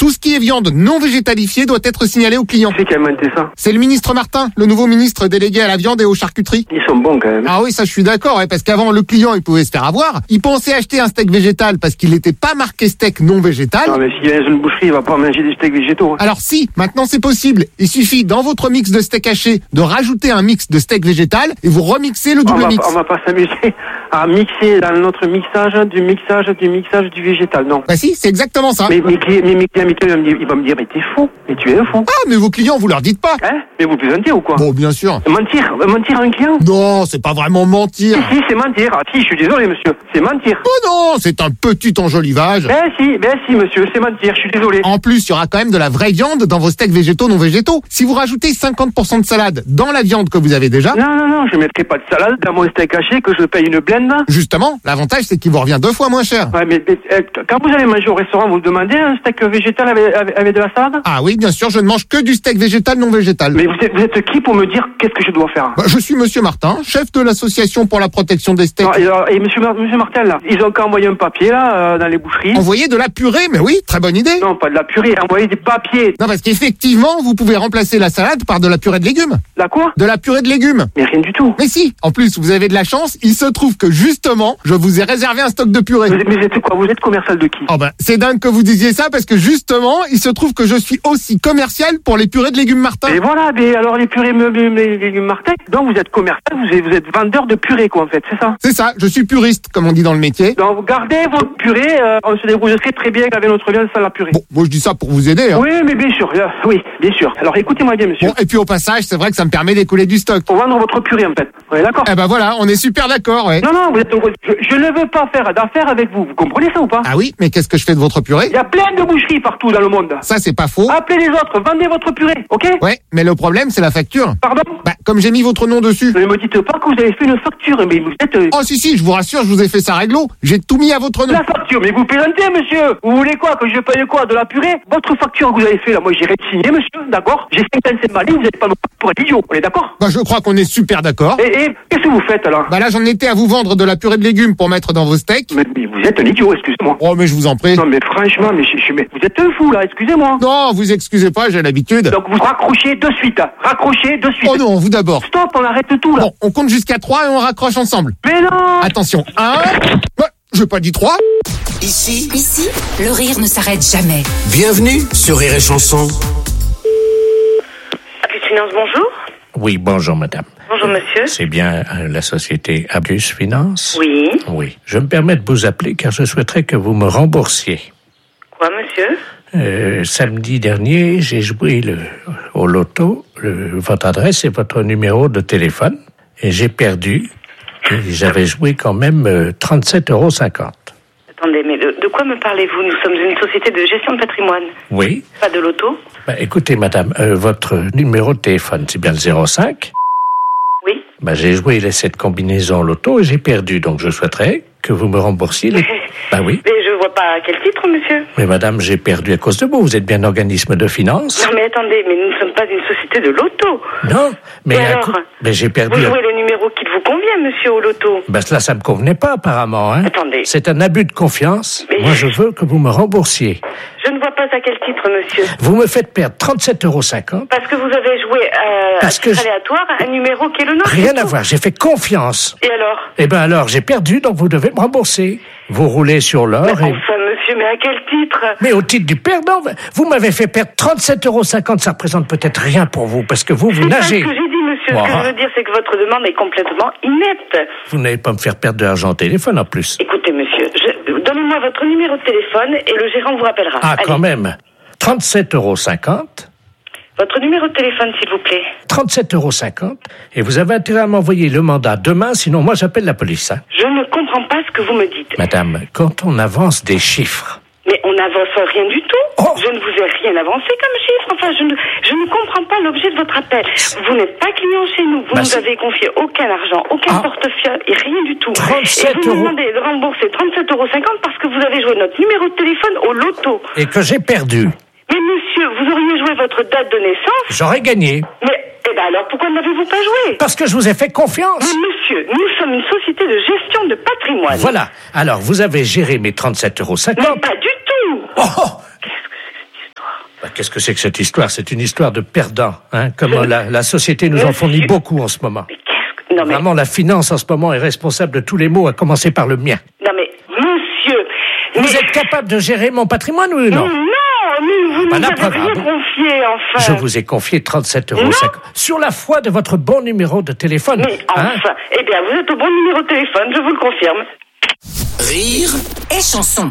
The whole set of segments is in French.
Tout ce qui est viande non végétalifiée doit être signalé au client. C'est qui a inventé ça? C'est le ministre Martin, le nouveau ministre délégué à la viande et aux charcuteries. Ils sont bons quand même. Ah oui, ça je suis d'accord, parce qu'avant le client il pouvait se faire avoir. Il pensait acheter un steak végétal parce qu'il n'était pas marqué steak non végétal. Non mais s'il vient dans une boucherie, il va pas manger des steaks végétaux. Hein. Alors si, maintenant c'est possible. Il suffit dans votre mix de steak haché de rajouter un mix de steak végétal et vous remixez le double mix. On va pas s'amuser à mixer dans notre mixage du végétal, non. Bah si, c'est exactement ça. Mais il va me dire, mais t'es fou, mais tu es un fou. Ah, mais vos clients, vous leur dites pas. Hein? Mais vous plaisantez ou quoi? Bon, bien sûr. Mentir à un client? Non, c'est pas vraiment mentir. Si, c'est mentir. Ah si, je suis désolé, monsieur. C'est mentir. Oh non, c'est un petit enjolivage. Ben si, monsieur, c'est mentir, je suis désolé. En plus, il y aura quand même de la vraie viande dans vos steaks végétaux non végétaux. Si vous rajoutez 50% de salade dans la viande que vous avez déjà... Non, je mettrai pas de salade dans mon steak haché que je paye une blende. Justement, l'avantage c'est qu'il vous revient 2 fois moins cher. Ouais, mais quand vous allez manger au restaurant, vous demandez un steak végétal avec de la salade? Ah oui, bien sûr, je ne mange que du steak végétal non végétal. Mais vous êtes qui pour me dire qu'est-ce que je dois faire? Je suis monsieur Martin, chef de l'association pour la protection des steaks. Et monsieur Martin, là, ils ont qu'à envoyer un papier, là, dans les boucheries. Envoyer de la purée, mais oui, très bonne idée. Non, pas de la purée, envoyer des papiers. Non, parce qu'effectivement, vous pouvez remplacer la salade par de la purée de légumes. La quoi? De la purée de légumes. Mais rien du tout. Mais si, en plus, vous avez de la chance, il se trouve que justement, je vous ai réservé un stock de purée. Mais vous êtes quoi? Vous êtes commercial de qui? Oh ben, c'est dingue que vous disiez ça parce que justement, il se trouve que je suis aussi commercial pour les purées de légumes Martin. Et voilà, mais alors les purées les légumes Martin, donc vous êtes commercial, vous êtes vendeur de purée quoi en fait, c'est ça? C'est ça, je suis puriste, comme on dit dans le métier. Donc vous gardez votre purée, on se débrouille très bien avec notre viande sans la purée. Bon, moi je dis ça pour vous aider. Hein. Oui, mais bien sûr, oui, bien sûr. Alors écoutez-moi bien monsieur. Bon, et puis au passage, c'est vrai que ça me permet d'écouler du stock. Pour vendre votre purée en fait, ouais, d'accord? Eh ben voilà, on est super d'accord, ouais. Non, je ne veux pas faire d'affaires avec vous, vous comprenez ça ou pas? Ah oui, mais qu'est-ce que je fais de votre purée? Il y a plein de boucheries partout dans le monde. Ça c'est pas faux. Appelez les autres, vendez votre purée, ok? Ouais, mais le problème c'est la facture. Pardon? Bah, comme j'ai mis votre nom dessus. Ne me dites pas que vous avez fait une facture, mais vous êtes... Oh si, je vous rassure, je vous ai fait ça réglo. J'ai tout mis à votre nom. La facture, mais vous plaisantez, monsieur? Vous voulez quoi? Que je paye quoi? De la purée? Votre facture que vous avez fait, là, moi j'irai signer, monsieur, d'accord? J'ai 55 balles, vous n'allez pas me prendre pour un idiot, on est d'accord? Bah, je crois qu'on est super d'accord. Et qu'est-ce que vous faites, alors? Bah là, j'en étais à vous vendre de la purée de légumes pour mettre dans vos steaks. Mais vous êtes un idiot, excusez-moi. Oh, mais je vous en prie. Non, mais franchement, mais vous êtes un fou, là, excusez-moi. Non, vous excusez pas, j'ai l'habitude. Donc vous raccrochez de suite. Raccrochez de suite. Oh non, vous d'abord. Stop, on arrête tout, là. Bon, on compte jusqu'à 3 et on raccroche ensemble. Mais non! Attention, 1... je n'ai pas dit 3. Ici, le rire ne s'arrête jamais. Bienvenue sur Rire et Chanson. Abus Finance, bonjour. Oui, bonjour madame. Bonjour monsieur. C'est bien la société Abus Finance? Oui. Oui. Je me permets de vous appeler car je souhaiterais que vous me remboursiez. Quoi monsieur? Samedi dernier, j'ai joué au loto, votre adresse et votre numéro de téléphone, et j'ai perdu. Et j'avais joué quand même 37,50 €. Attendez, mais de quoi me parlez-vous? Nous sommes une société de gestion de patrimoine. Oui. Pas de loto? Écoutez madame, votre numéro de téléphone, c'est bien le 05? Oui. J'ai joué cette combinaison loto et j'ai perdu, donc je souhaiterais que vous me remboursiez les... oui. Mais je vois pas à quel titre, monsieur. Mais madame, j'ai perdu à cause de vous. Vous êtes bien un organisme de finance. Non, mais attendez, mais nous ne sommes pas une société de loto. Non, mais alors, mais j'ai perdu... Vous jouez le numéro qui vous convient, monsieur, au loto. Cela, ça me convenait pas, apparemment. Hein. Attendez. C'est un abus de confiance. Mais... Moi, je veux que vous me remboursiez. Je ne vois pas à quel titre, monsieur. Vous me faites perdre 37,50 €. Parce que vous avez joué à titre aléatoire un numéro qui est le nôtre. Rien à voir, j'ai fait confiance. Et alors? Alors, j'ai perdu, donc vous devez me rembourser. Vous roulez sur l'or Enfin, monsieur, mais à quel titre? Mais au titre du perdant, vous m'avez fait perdre 37,50 €. Ça représente peut-être rien pour vous, parce que vous nagez. C'est ce que j'ai dit, monsieur. Ce que je veux dire, c'est que votre demande est complètement inepte. Vous n'allez pas me faire perdre de l'argent au téléphone, en plus. Écoutez, monsieur, donnez-moi votre numéro de téléphone et le gérant vous rappellera. Ah, allez. quand même. 37,50 €. Votre numéro de téléphone, s'il vous plaît. 37,50 €. Et vous avez intérêt à m'envoyer le mandat demain, sinon moi j'appelle la police. Hein. Je ne comprends pas ce que vous me dites. Madame, quand on avance des chiffres... Mais on n'avance rien du tout. Oh. Je ne vous ai rien avancé comme chiffre. Enfin, je ne comprends pas l'objet de votre appel. Vous n'êtes pas client chez nous. Vous nous avez confié aucun argent, aucun portefeuille et rien du tout. 37 et vous me demandez de rembourser 37,50 € parce que vous avez joué notre numéro de téléphone au loto. Et que j'ai perdu. Mais monsieur, vous auriez joué votre date de naissance. J'aurais gagné. Mais, alors pourquoi n'avez-vous pas joué? Parce que je vous ai fait confiance. Mais monsieur, nous sommes une société de gestion de patrimoine. Voilà. Alors, vous avez géré mes 37,50 €. Mais pas du tout. Oh. Qu'est-ce que c'est que cette histoire? C'est une histoire de perdants, hein, comme la société nous en fournit beaucoup en ce moment. Non, mais... Vraiment, la finance en ce moment est responsable de tous les maux, à commencer par le mien. Non mais, monsieur... Vous êtes capable de gérer mon patrimoine, oui ou non? Non, mais vous nous avez rien confié, enfin. Je vous ai confié 37 €. Sur la foi de votre bon numéro de téléphone. Mais enfin, eh bien, vous êtes au bon numéro de téléphone, je vous le confirme. Rire et chanson.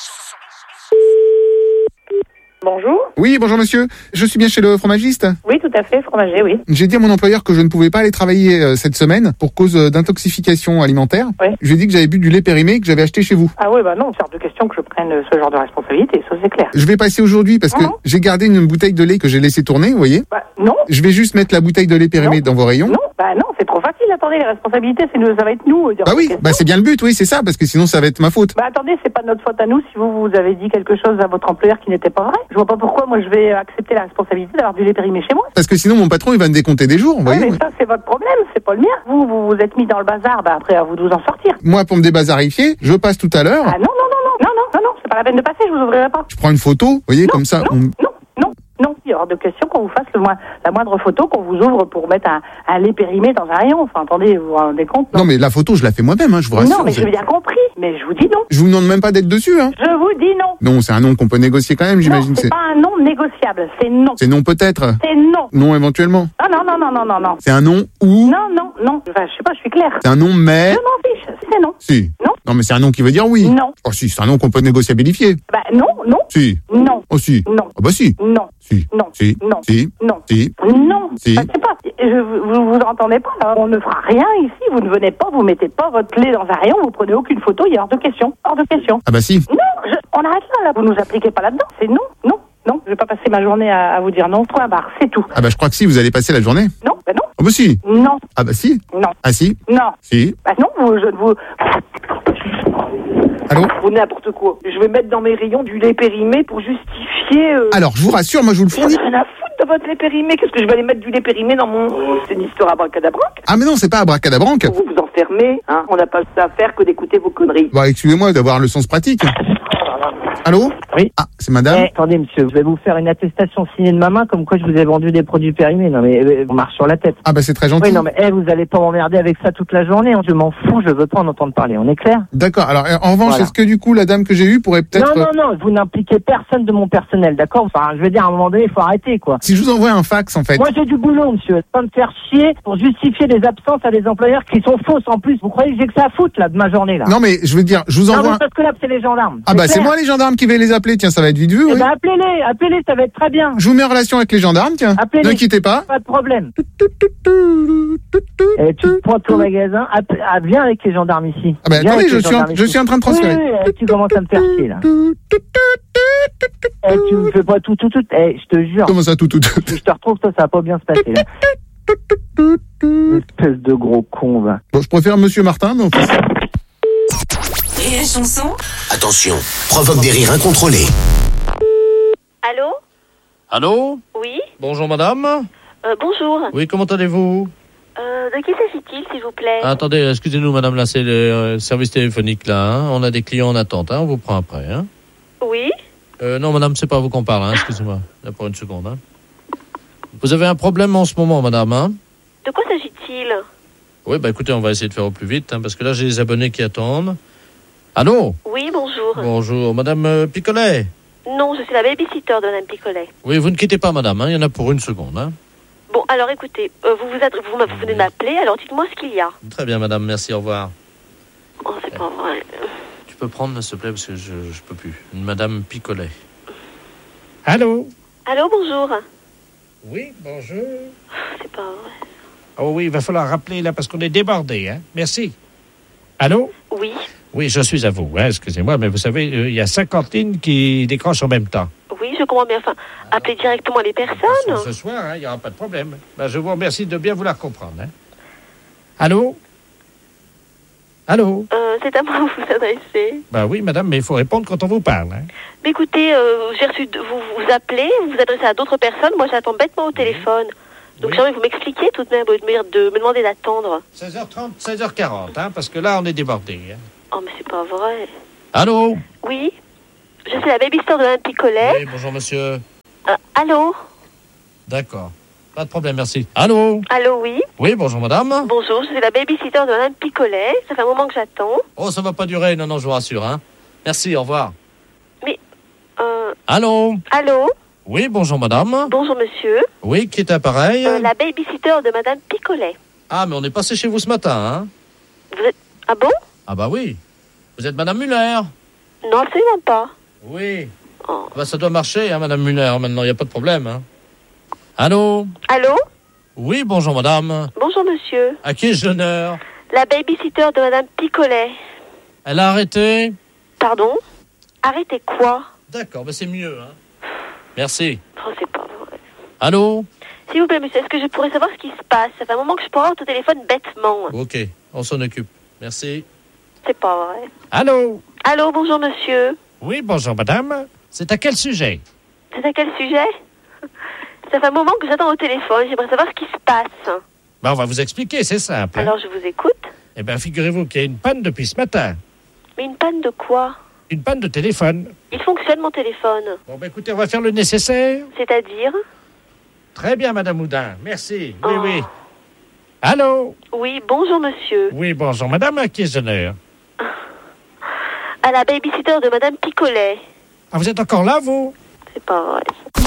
Bonjour. Oui, bonjour monsieur. Je suis bien chez le fromagiste? Oui, tout à fait, fromager, oui. J'ai dit à mon employeur que je ne pouvais pas aller travailler cette semaine pour cause d'intoxication alimentaire. Oui. Je lui ai dit que j'avais bu du lait périmé que j'avais acheté chez vous. Ah oui, bah non, c'est hors de question que je prenne ce genre de responsabilité, ça c'est clair. Je vais passer aujourd'hui parce que j'ai gardé une bouteille de lait que j'ai laissé tourner, vous voyez. Bah non. Je vais juste mettre la bouteille de lait périmé dans vos rayons. Non, bah non, c'est trop facile, attendez, les responsabilités, ça va être nous. Bah oui, bah c'est bien le but, oui, c'est ça, parce que sinon ça va être ma faute. Bah attendez, c'est pas notre faute à nous si vous avez dit quelque chose à votre employeur qui n'était pas vrai. Je vois pas pourquoi moi je vais accepter la responsabilité d'avoir du lait périmé chez moi. Parce que sinon mon patron il va me décompter des jours, vous voyez. Mais ça c'est votre problème, c'est pas le mien. Vous êtes mis dans le bazar, bah après à vous de vous en sortir. Moi pour me débazarifier, je passe tout à l'heure. Ah non, c'est pas la peine de passer, je vous ouvrirai pas. Je prends une photo, vous voyez, comme ça. Non, il y aura de question qu'on vous fasse la moindre photo, qu'on vous ouvre pour mettre un lait périmé dans un rayon. Enfin, attendez, vous vous rendez compte? Non, mais la photo, je la fais moi-même, hein, je vous rassure. Non, mais j'ai bien compris, mais je vous dis non. Je vous demande même pas d'être dessus, hein. Je vous dis non. Non, c'est un nom qu'on peut négocier quand même, j'imagine. Non, c'est pas un nom négociable, c'est non. C'est non peut-être. C'est non. Non éventuellement. Ah non. C'est un non ou. Non. Enfin, je sais pas, je suis claire. C'est un nom mais. Je m'en fiche, c'est non. Si. Non. Non, mais c'est un nom qui veut dire oui. Non. Oh si, c'est un nom qu'on peut négociabilifier. Bah non. Si. Non. Oh si. Non. Ah bah si. Non. Si. Non. Si. Non. Si. Non. Si. Non. Si. Bah, je sais pas. Vous entendez pas, là. On ne fera rien ici. Vous ne venez pas, vous mettez pas votre lait dans un rayon, vous prenez aucune photo, il y a hors de question. Hors de question. Ah bah si. Non, on arrête là. Vous nous appliquez pas là-dedans. C'est non. Je vais pas passer ma journée à vous dire non. Point barre, c'est tout. Ah bah je crois que si, vous allez passer la journée. Non, bah non. Ah bah si. Non. Ah bah si. Non. Ah si. Non. Si. Bah non, vous... Allô? Vous n'importe quoi. Je vais mettre dans mes rayons du lait périmé pour justifier... Alors, je vous rassure, moi je vous le fournis. J'en ai rien à foutre de votre lait périmé. Qu'est-ce que je vais aller mettre du lait périmé dans mon... C'est une histoire abracadabranque. Ah mais non, c'est pas abracadabranque. Vous vous enfermez, hein. On n'a pas ça à faire que d'écouter vos conneries. Bah excusez-moi d'avoir le sens pratique. Allô? Oui. Ah, c'est madame? Attendez, monsieur, je vais vous faire une attestation signée de ma main comme quoi je vous ai vendu des produits périmés. Non, mais on marche sur la tête. Ah bah c'est très gentil. Oui, non, mais vous allez pas m'emmerder avec ça toute la journée. Je m'en fous, je veux pas en entendre parler. On est clair? D'accord. Alors, en revanche, Voilà. est-ce que du coup, la dame que j'ai eue pourrait peut-être... Non, vous n'impliquez personne de mon personnel, d'accord? Enfin, je veux dire, à un moment donné, il faut arrêter, quoi. Si je vous envoie un fax, en fait... Moi, j'ai du boulot, monsieur. Pas me faire chier pour justifier des absences à des employeurs qui sont fausses en plus. Vous croyez que j'ai que ça à foutre, là, de ma journée, là? Non, mais je veux dire, je vous Non, envoie... mais parce que là, c'est les gendarmes. Ah bah c'est clair. moi les gendarmes qui vais les appeler, tiens, ça va être vite vu, Eh oui. ben, appelez-les, ça va être très bien. Je vous mets en relation avec les gendarmes, tiens. Appelez-les. N'inquiétez pas. Pas de problème. Et tu prends ton magasin, viens avec les gendarmes ici. Ah bah Viens attendez, avec les gendarmes je ici. suis en train de transférer. Oui, tu commences à me faire chier, là. Tu me fais pas tout. Je te jure. Comment ça, tout. Si je te retrouve, ça va pas bien se passer, là. Espèce de gros con, va. Bon, je préfère Monsieur Martin, mais on fait ça. Rire et chanson. Attention, provoque des rires incontrôlés. Allô? Allô? Oui? Bonjour madame. Bonjour. Oui, comment allez-vous? De qui s'agit-il, s'il vous plaît? Attendez, excusez-nous madame, là c'est le service téléphonique là, hein. On a des clients en attente, hein. On vous prend après, hein. Oui? Non madame, c'est pas à vous qu'on parle, hein. Excusez-moi, là pour une seconde, hein. Vous avez un problème en ce moment madame, hein? De quoi s'agit-il? Oui, bah écoutez, on va essayer de faire au plus vite, hein, parce que là j'ai des abonnés qui attendent. Allô? Oui, bonjour. Bonjour, madame Picolet. Non, je suis la babysitter de Madame Picolet. Oui, vous ne quittez pas madame, hein. Il y en a pour une seconde, hein. Bon, alors écoutez, vous venez de m'appeler, alors dites-moi ce qu'il y a. Très bien madame, merci, au revoir. Oh, c'est pas vrai. Tu peux prendre, s'il te plaît, parce que je peux plus. Une madame Picolet. Allô? Allô, bonjour. Oui, bonjour. C'est pas vrai. Oh oui, il va falloir rappeler là parce qu'on est débordé, hein. Merci. Allô? Oui. Oui, je suis à vous, hein, excusez-moi, mais vous savez, il y a 50 lignes qui décrochent en même temps. Oui, je comprends bien. Enfin, appelez directement les personnes. Ce soir, il n'y aura pas de problème. Ben, je vous remercie de bien vouloir comprendre. Hein. Allô? Allô? C'est à moi que vous vous adressez. Ben oui, madame, mais il faut répondre quand on vous parle. Hein. Mais écoutez, j'ai reçu... Vous appelez, vous vous adressez à d'autres personnes. Moi, j'attends bêtement au téléphone. Donc, j'aimerais que vous m'expliquiez tout de même, au lieu de me demander d'attendre. 16h30, 16h40, hein, parce que là, on est débordé. Hein. Oh, mais c'est pas vrai. Allô? Oui? Je suis la babysitter de Madame Picolet. Oui, bonjour, monsieur. Allô? D'accord. Pas de problème, merci. Allô? Allô, oui? Oui, bonjour madame. Bonjour, je suis la babysitter de Madame Picolet. Ça fait un moment que j'attends. Oh, ça va pas durer, non, je vous rassure, hein. Merci, au revoir. Mais, Allô? Allô? Oui, bonjour madame. Bonjour monsieur. Oui, qui est à pareil? La babysitter de Madame Picolet. Ah, mais on est passé chez vous ce matin, hein. Vous êtes... Ah bon? Ah bah oui. Vous êtes madame Muller? Non, absolument pas. Oui. Oh. Bah ça doit marcher, hein, madame Muller, maintenant, il n'y a pas de problème, hein. Allô? Allô? Oui, bonjour madame. Bonjour monsieur. À qui ai-je l'honneur? La babysitter de Madame Picolet. Elle a arrêté? Pardon? Arrêtez quoi? D'accord, bah c'est mieux, hein. Merci. Oh, c'est pas vrai. Allô? S'il vous plaît, monsieur, est-ce que je pourrais savoir ce qui se passe? Ça fait un moment que je parle au téléphone bêtement. Ok, on s'en occupe. Merci. C'est pas vrai. Allô? Allô, bonjour monsieur. Oui, bonjour madame. C'est à quel sujet? C'est à quel sujet? Ça fait un moment que j'attends au téléphone. J'aimerais savoir ce qui se passe. Ben, on va vous expliquer, c'est simple. Alors, je vous écoute. Eh bien, figurez-vous qu'il y a une panne depuis ce matin. Mais une panne de quoi? Une panne de téléphone. Il fonctionne, mon téléphone. Bon, ben écoutez, on va faire le nécessaire. C'est-à-dire? Très bien, madame Houdin. Merci. Oui, oui. Allô? Oui, bonjour, monsieur. Oui, bonjour, madame. À qui ai-je l'honneur? À la babysitter de Madame Picolet. Ah, vous êtes encore là, vous? C'est pas vrai.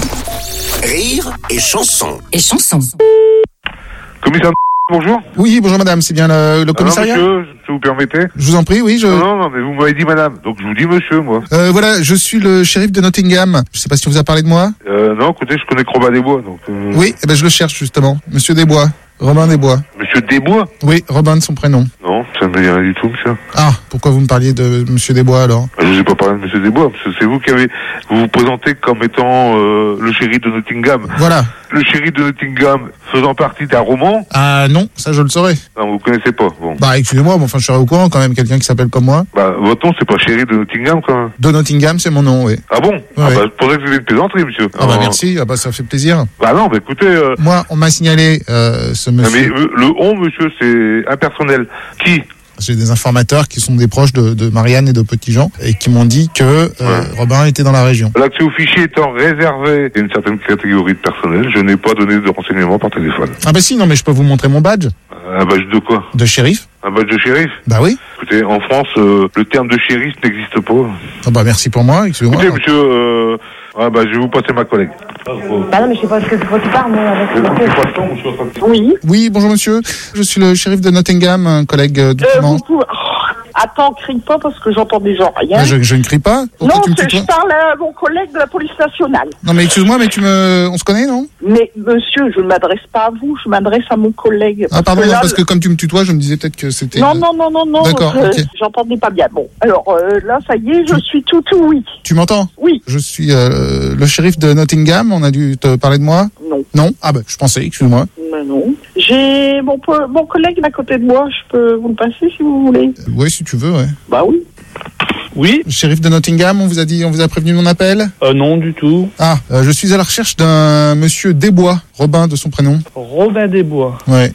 Rire et chanson. Et chanson. Commissaire, bonjour. Oui, bonjour madame, c'est bien le commissariat? Non, monsieur, si vous permettez. Je vous en prie, oui, Non, mais vous m'avez dit madame, donc je vous dis monsieur, moi. Voilà, je suis le shérif de Nottingham. Je sais pas si on vous a parlé de moi. Non, écoutez, je connais Robin Desbois, donc... Oui, eh ben je le cherche justement. Monsieur Desbois. Robin Desbois. Monsieur Desbois? Oui, Robin de son prénom. Non, ça ne me dit rien du tout, monsieur. Ah, pourquoi vous me parliez de monsieur Desbois alors? Je vous ai pas parlé de monsieur Desbois, parce que c'est vous qui avez... Vous vous présentez comme étant le shérif de Nottingham. Voilà. Le shérif de Nottingham faisant partie d'un roman? Ah non, ça je le saurais. Non, vous connaissez pas, bon. Bah excusez-moi, mais enfin je serais au courant quand même, quelqu'un qui s'appelle comme moi. Bah, votre nom, c'est pas shérif de Nottingham, quand même? De Nottingham, c'est mon nom, oui. Ah bon? Ouais. Ah bah, je pensais que vous avez une plaisanterie, monsieur. Ah bah merci, ah bah ça fait plaisir. Bah non, bah écoutez... Moi, on m'a signalé ce monsieur... Mais le on, monsieur, c'est impersonnel. Qui? J'ai des informateurs qui sont des proches de Marianne et de Petit Jean et qui m'ont dit que Robin était dans la région. L'accès au fichier étant réservé à une certaine catégorie de personnel, je n'ai pas donné de renseignements par téléphone. Ah bah si, non mais je peux vous montrer mon badge. Un badge de quoi? De shérif. Un badge de shérif? Bah oui. Écoutez, en France, le terme de shérif n'existe pas. Ah bah merci pour moi, excusez-moi. Écoutez, monsieur, je vais vous passer ma collègue. Bah non, mais je sais pas ce que tu parles, mais avec Oui. Oui, bonjour monsieur. Je suis le shérif de Nottingham, un collègue du vous pouvez... Attends, crie pas parce que j'entends déjà rien. Je ne crie pas. Pourquoi non, tu me tutoies? je parle à mon collègue de la police nationale. Non mais excuse-moi, mais on se connaît, non? Mais monsieur, je ne m'adresse pas à vous, je m'adresse à mon collègue. Ah pardon, parce que comme tu me tutoies, je me disais peut-être que c'était... Non. D'accord, ok. J'entendais pas bien. Bon, alors là, ça y est, je suis tout oui. Tu m'entends? Oui. Je suis le shérif de Nottingham, on a dû te parler de moi? Non. Non? Ah bah je pensais, excuse-moi. Mais non. J'ai mon collègue à côté de moi, je peux vous le passer si vous voulez. Oui, si tu veux, ouais. Bah oui. Oui. Shérif de Nottingham, on vous a prévenu de mon appel? Non, du tout. Ah, je suis à la recherche d'un monsieur Desbois, Robin de son prénom. Robin Desbois. Ouais.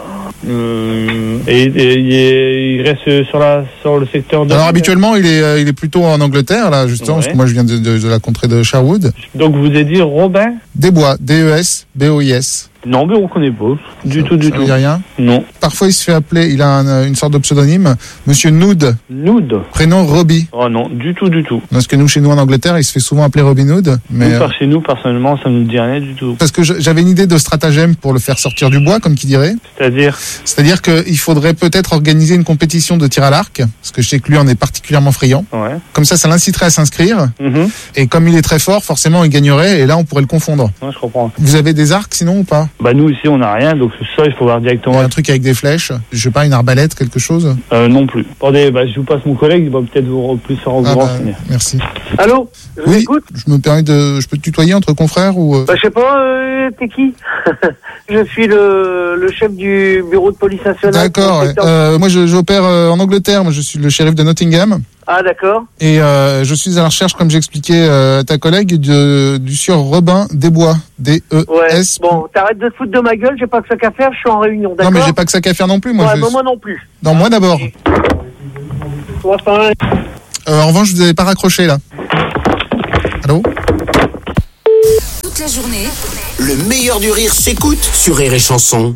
Et il reste sur le secteur de... Alors habituellement, il est plutôt en Angleterre, là, justement, parce que moi je viens de la contrée de Sherwood. Donc vous avez dit Robin Desbois, D-E-S-B-O-I-S. Non, mais on connaît pas. Du tout. Ça veut dire rien? Non. Parfois, il se fait appeler, il a une sorte de pseudonyme, Monsieur Nood. Nood. Prénom Robbie. Oh non, du tout. Parce que nous, chez nous en Angleterre, il se fait souvent appeler Robin Hood. Mais par chez nous, personnellement, ça ne nous dit rien du tout. Parce que j'avais une idée de stratagème pour le faire sortir du bois, comme qui dirait. C'est-à-dire qu'il faudrait peut-être organiser une compétition de tir à l'arc, parce que je sais que lui en est particulièrement friand. Ouais. Comme ça l'inciterait à s'inscrire. Mm-hmm. Et comme il est très fort, forcément, il gagnerait. Et là, on pourrait le confondre. Ouais, je comprends. Vous avez des arcs, sinon, ou pas? Bah nous, ici, on n'a rien, donc ça, il faut voir directement. Un truc avec des flèches, je sais pas, une arbalète, quelque chose? Non plus. Attendez, je vous passe mon collègue, il va peut-être vous renseigner. Merci. Allô? Oui, je me permets je peux te tutoyer entre confrères ou... je sais pas, t'es qui? Je suis le chef du bureau de police nationale. D'accord, ouais. Moi j'opère en Angleterre, moi je suis le shérif de Nottingham. Ah d'accord. Et je suis à la recherche, comme j'expliquais à ta collègue, du sieur Robin Desbois, D-E-S. Ouais, bon, t'arrêtes de te foutre de ma gueule, j'ai pas que ça qu'à faire, je suis en réunion, d'accord? Non mais j'ai pas que ça qu'à faire non plus, moi. Ouais, moi non plus. Non, moi d'abord. Enfin... en revanche, je vous avais pas raccroché là. Allô? Toute toute la journée, Le meilleur du rire s'écoute sur Rire et Chanson.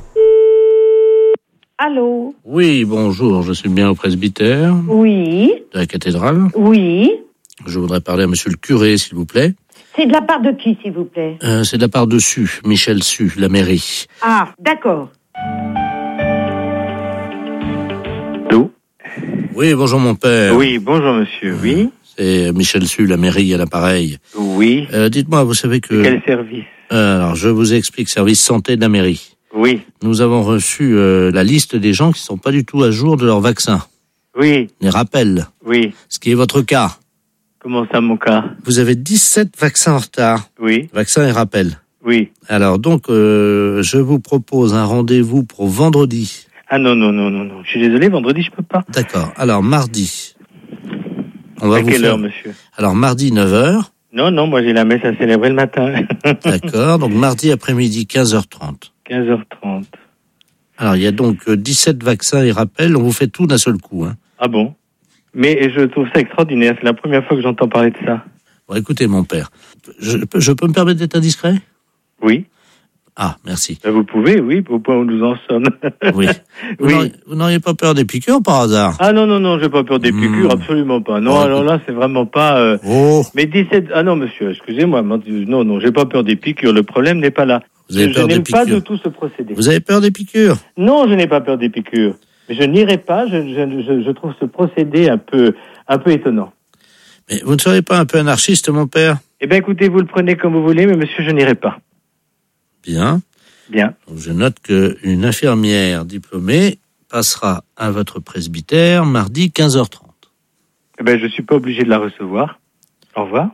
Allô? Oui, bonjour, je suis bien au presbytère. Oui. De la cathédrale. Oui. Je voudrais parler à monsieur le curé, s'il vous plaît. C'est de la part de qui, s'il vous plaît? C'est de la part de Su, Michel Su, la mairie. Ah, d'accord. Allô? Oui, bonjour mon père. Oui, bonjour monsieur, oui. C'est Michel Su, la mairie à l'appareil. Oui. Dites-moi, vous savez que... Quel service? Alors, je vous explique, service santé de la mairie. Oui. Nous avons reçu la liste des gens qui ne sont pas du tout à jour de leur vaccin. Oui. Les rappels. Oui. Ce qui est votre cas. Comment ça, mon cas? Vous avez 17 vaccins en retard. Oui. Vaccins et rappels. Oui. Alors donc, je vous propose un rendez-vous pour vendredi. Ah non. Je suis désolé, vendredi, je peux pas. D'accord. Alors, mardi. On va à vous quelle faire... heure, monsieur? Alors, mardi, 9h. Non, moi j'ai la messe à célébrer le matin. D'accord. Donc, mardi après-midi, 15h30. 15h30. Alors, il y a donc 17 vaccins et rappels. On vous fait tout d'un seul coup. Hein. Ah bon? Mais je trouve ça extraordinaire. C'est la première fois que j'entends parler de ça. Bon, écoutez, mon père, je peux me permettre d'être indiscret? Oui. Ah, merci. Vous pouvez, oui, au point où nous en sommes. Oui. Vous n'auriez pas peur des piqûres par hasard? Ah non, j'ai pas peur des piqûres, absolument pas. Non, alors là, c'est vraiment pas... Mais 17... Ah non, monsieur, excusez-moi. Non, j'ai pas peur des piqûres. Le problème n'est pas là. Vous avez peur des piqûres? Je n'aime pas du tout ce procédé. Vous avez peur des piqûres? Non, je n'ai pas peur des piqûres. Mais je n'irai pas. Je trouve ce procédé un peu étonnant. Mais vous ne seriez pas un peu anarchiste, mon père? Eh bien, écoutez, vous le prenez comme vous voulez, mais monsieur, je n'irai pas. Bien. Donc, je note qu'une infirmière diplômée passera à votre presbytère mardi 15h30. Eh bien, je suis pas obligé de la recevoir. Au revoir.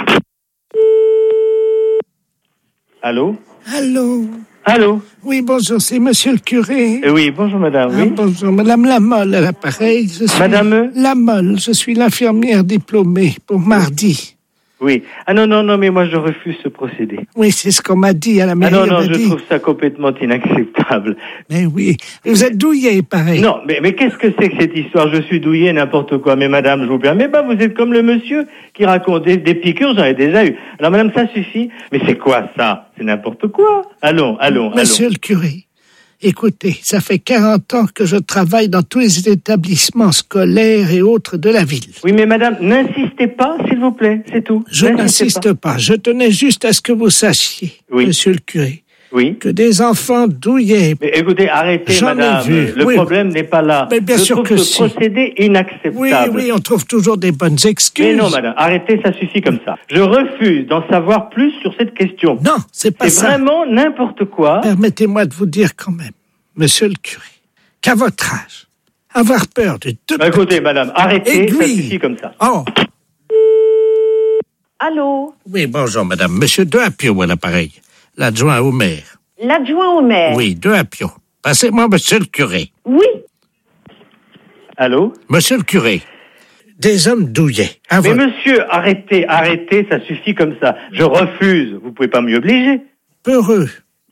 Allô? Allô? Oui, bonjour, c'est monsieur le curé. Oui, bonjour madame, oui. Bonjour, madame Lamolle à l'appareil. Madame Lamolle, je suis l'infirmière diplômée pour mardi. Oui. Ah non, mais moi je refuse ce procédé. Oui, c'est ce qu'on m'a dit à la mairie. Ah non, je trouve ça complètement inacceptable. Mais oui, vous êtes douillé, pareil. Non, mais qu'est-ce que c'est que cette histoire? Je suis douillé, n'importe quoi. Mais madame, je vous permets pas, vous êtes comme le monsieur qui raconte des piqûres, j'en ai déjà eu. Alors madame, ça suffit. Mais c'est quoi ça? C'est n'importe quoi. Allons. Monsieur le curé, écoutez, ça fait 40 ans que je travaille dans tous les établissements scolaires et autres de la ville. Oui, mais madame, n'insistez pas, s'il vous plaît, c'est tout. Je n'insiste pas. Je tenais juste à ce que vous sachiez, monsieur le curé, que des enfants douillés... Mais écoutez, arrêtez, madame. Le problème n'est pas là. Mais bien sûr que ce procédé inacceptable. Oui, on trouve toujours des bonnes excuses. Mais non, madame, arrêtez, ça suffit comme ça. Je refuse d'en savoir plus sur cette question. Non, c'est pas ça. C'est vraiment n'importe quoi. Permettez-moi de vous dire quand même, monsieur le curé, qu'à votre âge, avoir peur de deux... Écoutez, madame, arrêtez, ça suffit comme ça. Oh. Allô? Oui, bonjour, madame. Monsieur Deapio à l'appareil. L'adjoint au maire. L'adjoint au maire? Oui, Deapio. Passez-moi monsieur le curé. Oui. Allô? Monsieur le curé. Des hommes douillets. Mais monsieur, arrêtez, ça suffit comme ça. Je refuse. Vous pouvez pas m'y obliger. Peureux.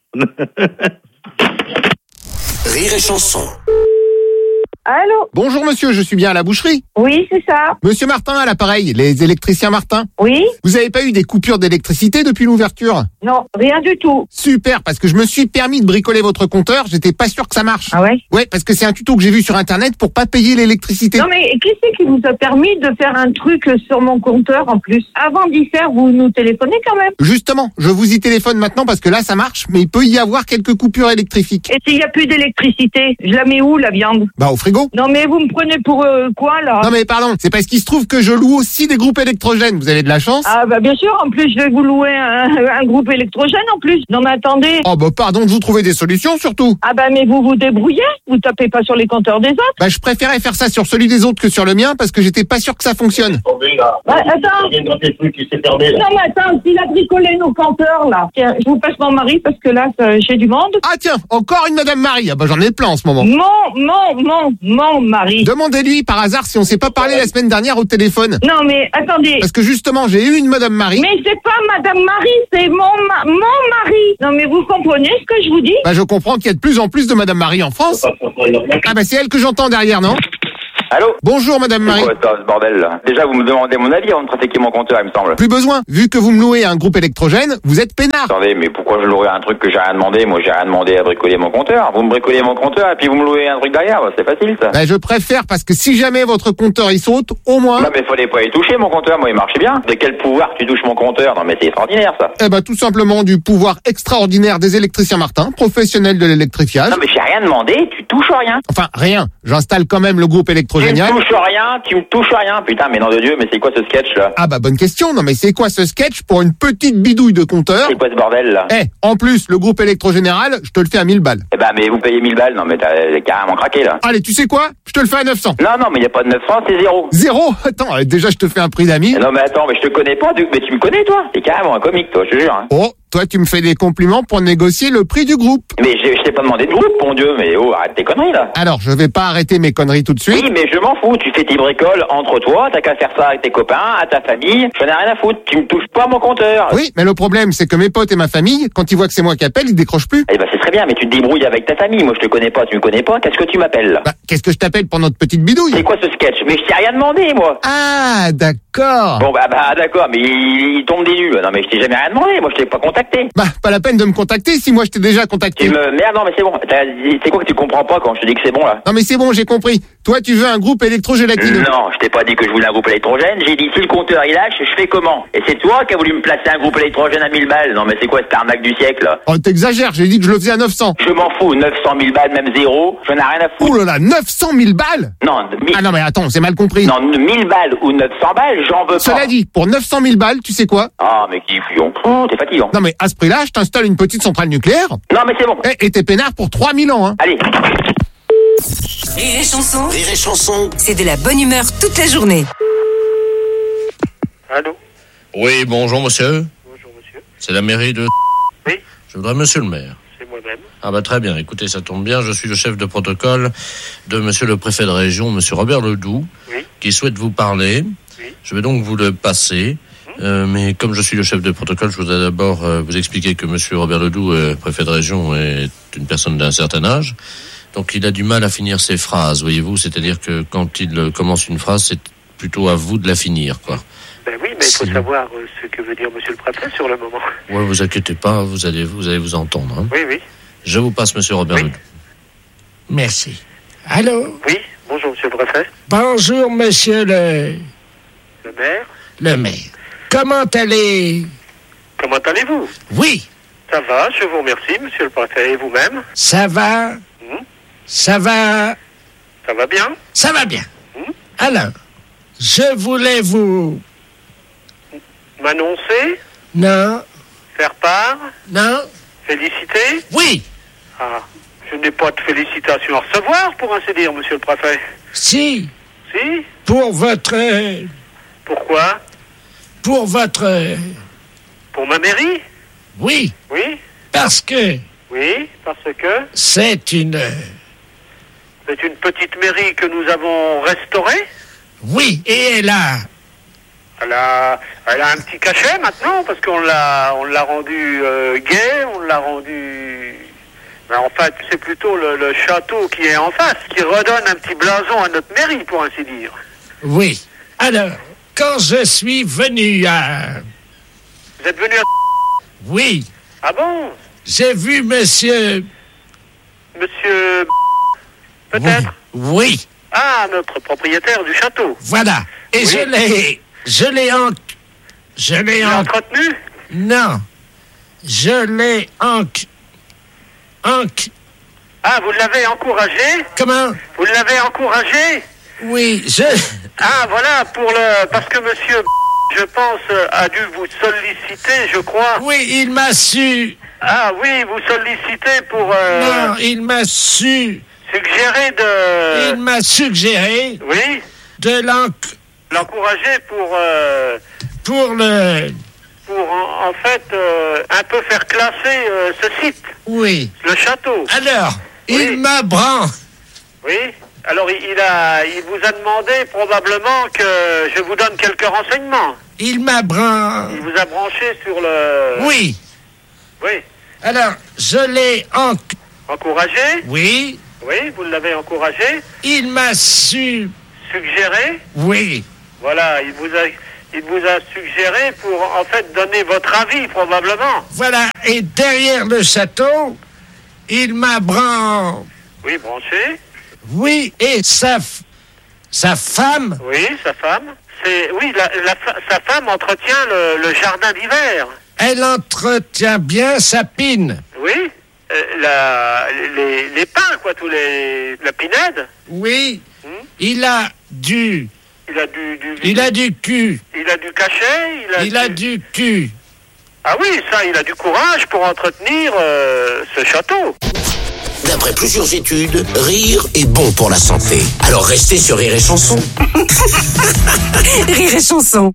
Rire et Chanson. Allô? Bonjour monsieur, je suis bien à la boucherie. Oui, c'est ça. Monsieur Martin à l'appareil, les électriciens Martin. Oui. Vous avez pas eu des coupures d'électricité depuis l'ouverture? Non, rien du tout. Super, parce que je me suis permis de bricoler votre compteur, j'étais pas sûr que ça marche. Ah ouais? Ouais, parce que c'est un tuto que j'ai vu sur internet pour pas payer l'électricité. Non mais qui c'est qui vous a permis de faire un truc sur mon compteur en plus? Avant d'y faire, vous nous téléphonez quand même. Justement, je vous y téléphone maintenant parce que là ça marche, mais il peut y avoir quelques coupures électriques. Et s'il y a plus d'électricité, je la mets où la viande? Bah au frigo. Non mais vous me prenez pour quoi là? Non mais pardon, c'est parce qu'il se trouve que je loue aussi des groupes électrogènes, vous avez de la chance. Ah bah bien sûr, en plus je vais vous louer un groupe électrogène en plus. Non mais attendez. Oh bah pardon de vous trouver des solutions surtout. Ah bah mais vous vous débrouillez, vous tapez pas sur les compteurs des autres. Bah je préférais faire ça sur celui des autres que sur le mien parce que j'étais pas sûr que ça fonctionne. Bah, attends. Non mais attends, s'il a bricolé nos compteurs là. Tiens, je vous passe mon mari parce que là j'ai du monde. Ah tiens, encore une Madame Marie. Ah bah j'en ai plein en ce moment. Mon mari. Demandez-lui par hasard si on s'est pas parlé la semaine dernière au téléphone. Non mais attendez. Parce que justement j'ai eu une Madame Marie. Mais c'est pas Madame Marie, c'est mon mari. Non mais vous comprenez ce que je vous dis? Bah je comprends qu'il y a de plus en plus de Madame Marie en France. Ah bah c'est elle que j'entends derrière, non? Allô? Bonjour Madame Marie. C'est quoi ça, ce bordel là? Déjà vous me demandez mon avis avant de trafiquer mon compteur, il me semble. Plus besoin. Vu que vous me louez un groupe électrogène, vous êtes peinard. Attendez, mais pourquoi je louerais un truc que j'ai rien demandé? Moi j'ai rien demandé à bricoler mon compteur. Vous me bricolez mon compteur et puis vous me louez un truc derrière, c'est facile ça. Ben, je préfère parce que si jamais votre compteur il saute, au moins... Non mais fallait pas y toucher mon compteur, moi il marchait bien. De quel pouvoir tu touches mon compteur? Non mais c'est extraordinaire ça. Eh ben tout simplement du pouvoir extraordinaire des électriciens Martin, professionnels de l'électrifiage. Non mais j'ai rien demandé, tu touches rien. Enfin rien, j'installe quand même le groupe électrogénial. Tu me touches rien. Putain mais nom de Dieu, mais c'est quoi ce sketch là? Ah bah bonne question, non mais c'est quoi ce sketch pour une petite bidouille de compteur? C'est quoi ce bordel là? En plus le groupe électrogénéral, je te le fais à 1000 balles. Eh ben mais vous payez 1000 balles, non mais t'as carrément craqué là. Allez tu sais quoi? Je te le fais à 900. Non mais y a pas de 900, c'est 0. 0? Attends, déjà je te fais un prix d'ami. Non mais attends, mais je te connais pas, mais tu me connais toi? T'es carrément un comique toi, je te jure. Hein. Oh, toi tu me fais des compliments pour négocier le prix du groupe. Mais je t'ai pas demandé de groupe, mon Dieu, mais oh, arrête tes conneries là. Alors je vais pas arrêter mes conneries tout de suite. Oui, mais je m'en fous, tu fais tes bricoles entre toi, t'as qu'à faire ça avec tes copains, à ta famille, j'en ai rien à foutre, tu me touches pas mon compteur. Oui, mais le problème c'est que mes potes et ma famille, quand ils voient que c'est moi qui appelle, ils décrochent plus. Eh ben c'est très bien, mais tu te débrouilles avec ta famille, moi je te connais pas, tu me connais pas, qu'est-ce que tu m'appelles là? Bah, qu'est-ce que je t'appelle pour notre petite bidouille? C'est quoi ce sketch? Mais je t'ai rien demandé moi. Ah, d'accord. Bon bah d'accord, mais il tombe des nues. Non mais je t'ai jamais rien demandé, moi je t'ai pas contacté. Bah, pas la peine de me contacter si moi je t'ai déjà contacté. Merde, non mais c'est bon. C'est quoi que tu comprends pas quand je te dis que c'est bon là? Non mais c'est bon, j'ai compris. Toi tu veux un groupe électrogélatineux. Non, je t'ai pas dit que je voulais un groupe électrogène, j'ai dit si le compteur il lâche, je fais comment? Et c'est toi qui as voulu me placer un groupe électrogène à 1000 balles. Non mais c'est quoi cette arnaque du siècle là? Oh t'exagères, j'ai dit que je le faisais à 900. Je m'en fous, 900 000 balles, même 0, j'en ai rien à foutre. Oh là là, 900 000 balles? Non, 1000... Ah non mais attends, c'est mal compris. Non, 1000 balles ou 900 balles, j'en veux pas. Cela dit, pour 900 000 balles, tu sais quoi? Ah mais qui fouillon, t'es fatigant. Non mais à ce prix-là, je t'installe une petite centrale nucléaire. Non mais c'est bon. Et t'es peinard pour 3000 ans, hein. Allez. Rire et chanson. Rire et chanson. C'est de la bonne humeur toute la journée. Allô? Oui, bonjour monsieur. Bonjour monsieur. C'est la mairie de... Oui. Je voudrais monsieur le maire. C'est moi-même. Ah bah très bien, écoutez, ça tombe bien, je suis le chef de protocole de monsieur le préfet de région, monsieur Robert Ledoux, oui. Qui souhaite vous parler. Oui. Je vais donc vous le passer. Mais comme je suis le chef de protocole, je voudrais d'abord vous expliquer que monsieur Robert Ledoux, préfet de région, est une personne d'un certain âge. Donc il a du mal à finir ses phrases, voyez-vous. C'est-à-dire que quand il commence une phrase, c'est plutôt à vous de la finir, quoi. Ben oui, mais il faut savoir ce que veut dire monsieur le préfet sur le moment. Ouais, vous inquiétez pas, vous allez vous entendre. Hein. Oui, oui. Je vous passe monsieur Robert Ledoux. Merci. Allô? Oui, bonjour monsieur le préfet. Bonjour monsieur le maire. Le maire. Comment allez-vous? Oui. Ça va, je vous remercie, monsieur le préfet. Et vous-même? Ça va. Ça va. Ça va bien? Ça va bien. Alors, je voulais vous... M'annoncer? Non. Faire part? Non. Féliciter? Oui. Ah, je n'ai pas de félicitations à recevoir, pour ainsi dire, monsieur le préfet. Si. Si? Pour votre... Pourquoi? Pour votre... Pour ma mairie? Oui. Oui? Parce que... Oui, parce que... C'est une... C'est une petite mairie que nous avons restaurée? Oui, et elle a un petit cachet maintenant, parce qu'on l'a rendu gai, on l'a rendu... Ben, en fait, c'est plutôt le château qui est en face, qui redonne un petit blason à notre mairie, pour ainsi dire. Oui. Alors, quand je suis venu à... Vous êtes venu à... Oui. Ah bon? J'ai vu monsieur... Monsieur... Peut-être? Oui. Ah, notre propriétaire du château. Voilà. Et oui. Je l'ai entretenu? Non. Je l'ai Ah, vous l'avez encouragé? Comment? Vous l'avez encouragé? Oui, Ah, voilà, parce que monsieur, je pense, a dû vous solliciter, je crois. Oui, il m'a su... Ah oui, vous sollicitez pour... Non, il m'a su... Suggérer de... Il m'a suggéré... Oui? De l'encourager pour en fait un peu faire classer ce site. Oui. Le château. Alors, oui. Il m'a branché. Oui. Alors il vous a demandé probablement que je vous donne quelques renseignements. Il m'a branché. Il vous a branché sur le... Oui. Oui. Alors, je l'ai encouragé. Oui. Oui, vous l'avez encouragé. Il m'a su... suggéré? Oui. Voilà, il vous a suggéré pour, en fait, donner votre avis, probablement. Voilà, et derrière le château, il m'a Oui, branché. Oui, et sa femme. Oui, sa femme. Oui, sa femme entretient le jardin d'hiver. Elle entretient bien sa pine. Oui, les pins, quoi, la pinède. Oui, il a du cul. Il a du cachet. Il a du cul. Ah oui, ça, il a du courage pour entretenir ce château. D'après plusieurs études, rire est bon pour la santé. Alors restez sur Rire et Chanson. Rire et Chanson.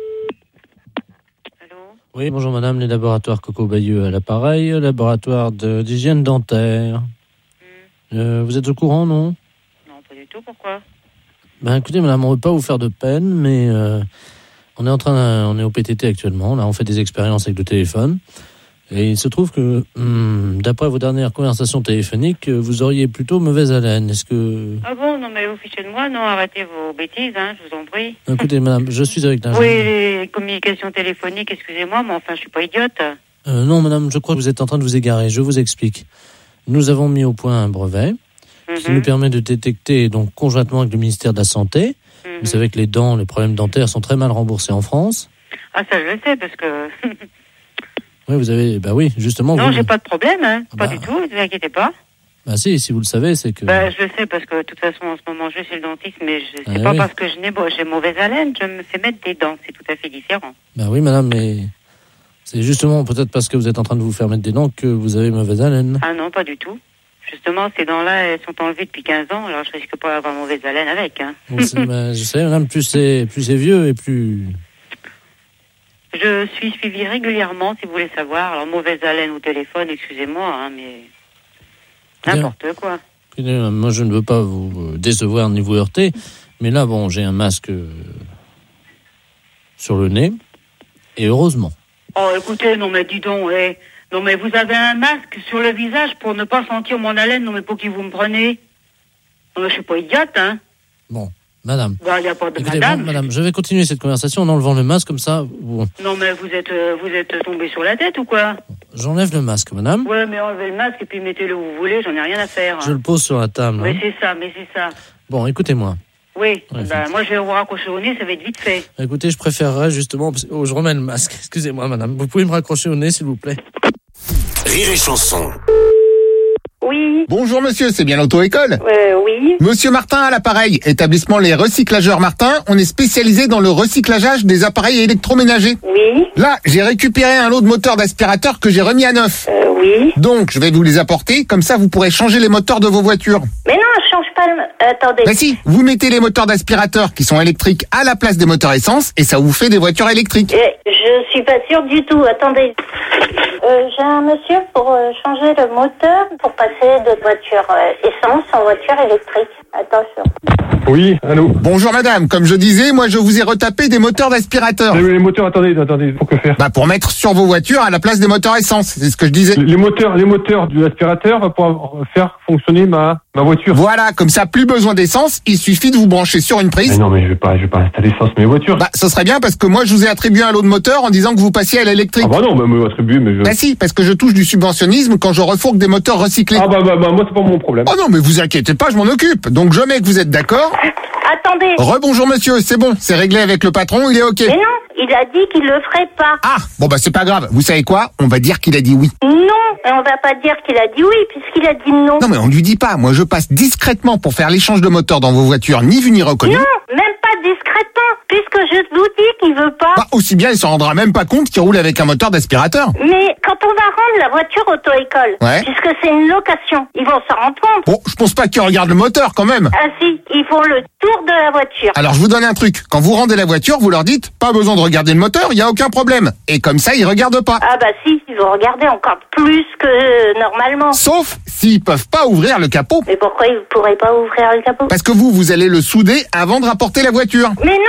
Oui, bonjour madame, les laboratoires Coco Bayeux à l'appareil, laboratoire d'hygiène dentaire. Vous êtes au courant, non? Non, pas du tout, pourquoi? Ben écoutez madame, on ne veut pas vous faire de peine, mais on est au PTT actuellement, là on fait des expériences avec le téléphone. Et il se trouve que, d'après vos dernières conversations téléphoniques, vous auriez plutôt mauvaise haleine. Est-ce que... Ah bon, non mais vous fichez de moi, non, arrêtez vos bêtises, je vous en prie. Écoutez, madame, je suis avec l'ingénieur. Oui, les communications téléphoniques, excusez-moi, mais enfin, je suis pas idiote. Non, madame, je crois que vous êtes en train de vous égarer. Je vous explique. Nous avons mis au point un brevet qui nous permet de détecter, donc, conjointement avec le ministère de la Santé. Vous savez que les problèmes dentaires sont très mal remboursés en France. Ah, ça, je le sais, parce que... Oui, oui, justement. Non, j'ai pas de problème, pas du tout, ne vous inquiétez pas. Bah si vous le savez, c'est que... je le sais, parce que de toute façon, en ce moment, je vais chez le dentiste, mais c'est pas parce que j'ai mauvaise haleine, je me fais mettre des dents, c'est tout à fait différent. Bah oui, madame, mais c'est justement peut-être parce que vous êtes en train de vous faire mettre des dents que vous avez mauvaise haleine. Ah non, pas du tout. Justement, ces dents-là, elles sont enlevées depuis 15 ans, alors je risque pas d'avoir mauvaise haleine avec, Je sais, madame, plus c'est vieux et plus... Je suis suivie régulièrement, si vous voulez savoir. Alors, mauvaise haleine au téléphone, excusez-moi, mais n'importe quoi. Moi, je ne veux pas vous décevoir ni vous heurter, mais là, bon, j'ai un masque sur le nez, et heureusement. Oh, écoutez, non mais dis donc, non mais vous avez un masque sur le visage pour ne pas sentir mon haleine, non mais pour qui vous me prenez? Non mais je suis pas idiote, Bon. Madame. Il n'y a pas de écoutez, madame. Bon, madame, je vais continuer cette conversation en enlevant le masque, comme ça... Bon. Non, mais vous êtes tombé sur la tête ou quoi? J'enlève le masque, madame. Ouais, mais enlevez le masque et puis mettez-le où vous voulez, j'en ai rien à faire. Je le pose sur la table. Mais c'est ça. Bon, écoutez-moi. Oui, moi je vais vous raccrocher au nez, ça va être vite fait. Écoutez, je préférerais justement... je remets le masque. Excusez-moi, madame. Vous pouvez me raccrocher au nez, s'il vous plaît? Rire et Chanson. Oui. Bonjour monsieur, c'est bien l'auto-école? Oui. Monsieur Martin à l'appareil, établissement Les Recyclageurs Martin, on est spécialisé dans le recyclageage des appareils électroménagers. Oui. Là, j'ai récupéré un lot de moteurs d'aspirateur que j'ai remis à neuf. Oui. Donc, je vais vous les apporter, comme ça vous pourrez changer les moteurs de vos voitures. Mais non, je change pas attendez. Ben si, vous mettez les moteurs d'aspirateur qui sont électriques à la place des moteurs essence et ça vous fait des voitures électriques. Je suis pas sûre du tout, attendez. J'ai un monsieur pour changer le moteur pour passer de voiture essence en voiture électrique. Attention. Oui, allô. Bonjour madame, comme je disais, moi je vous ai retapé des moteurs d'aspirateur. Les moteurs, attendez, pour que faire? Bah pour mettre sur vos voitures à la place des moteurs essence, c'est ce que je disais. Les moteurs de l'aspirateur pour faire fonctionner ma voiture. Voilà, comme ça plus besoin d'essence, il suffit de vous brancher sur une prise. Mais non, mais je vais pas installer essence mes voitures. Bah ce serait bien parce que moi je vous ai attribué un lot de moteurs en disant que vous passiez à l'électrique. Ah bah non, me attribuer, mais Bah si, parce que je touche du subventionnisme quand je refourgue des moteurs recyclés. Ah bah moi c'est pas mon problème. Oh non, mais vous inquiétez pas, je m'en occupe. Donc je mets que vous êtes d'accord. Attendez. Rebonjour monsieur, c'est bon, c'est réglé avec le patron, il est ok. Mais non, il a dit qu'il le ferait pas. Ah, bon bah c'est pas grave, vous savez quoi? On va dire qu'il a dit oui. Non, on va pas dire qu'il a dit oui puisqu'il a dit non. Non mais on lui dit pas, moi je passe discrètement pour faire l'échange de moteurs dans vos voitures, ni vu ni reconnu. Non, même pas discrètement, puisque je vous dis qu'il veut pas. Bah aussi bien il s'en rendra même pas compte qu'il roule avec un moteur d'aspirateur. Mais quand on va rendre la voiture auto-école, puisque c'est une location, ils vont s'en rendre compte. Bon, je pense pas qu'ils regardent le moteur quand même. Ah si, ils font le tour de la voiture. Alors je vous donne un truc, quand vous rendez la voiture, vous leur dites, pas besoin de regarder le moteur, il y a aucun problème. Et comme ça, ils regardent pas. Ah bah si, ils vont regarder encore plus que normalement. Sauf s'ils peuvent pas ouvrir le capot. Mais pourquoi ils pourraient pas ouvrir le capot? Parce que vous allez le souder avant de rapporter la voiture. Mais non, parce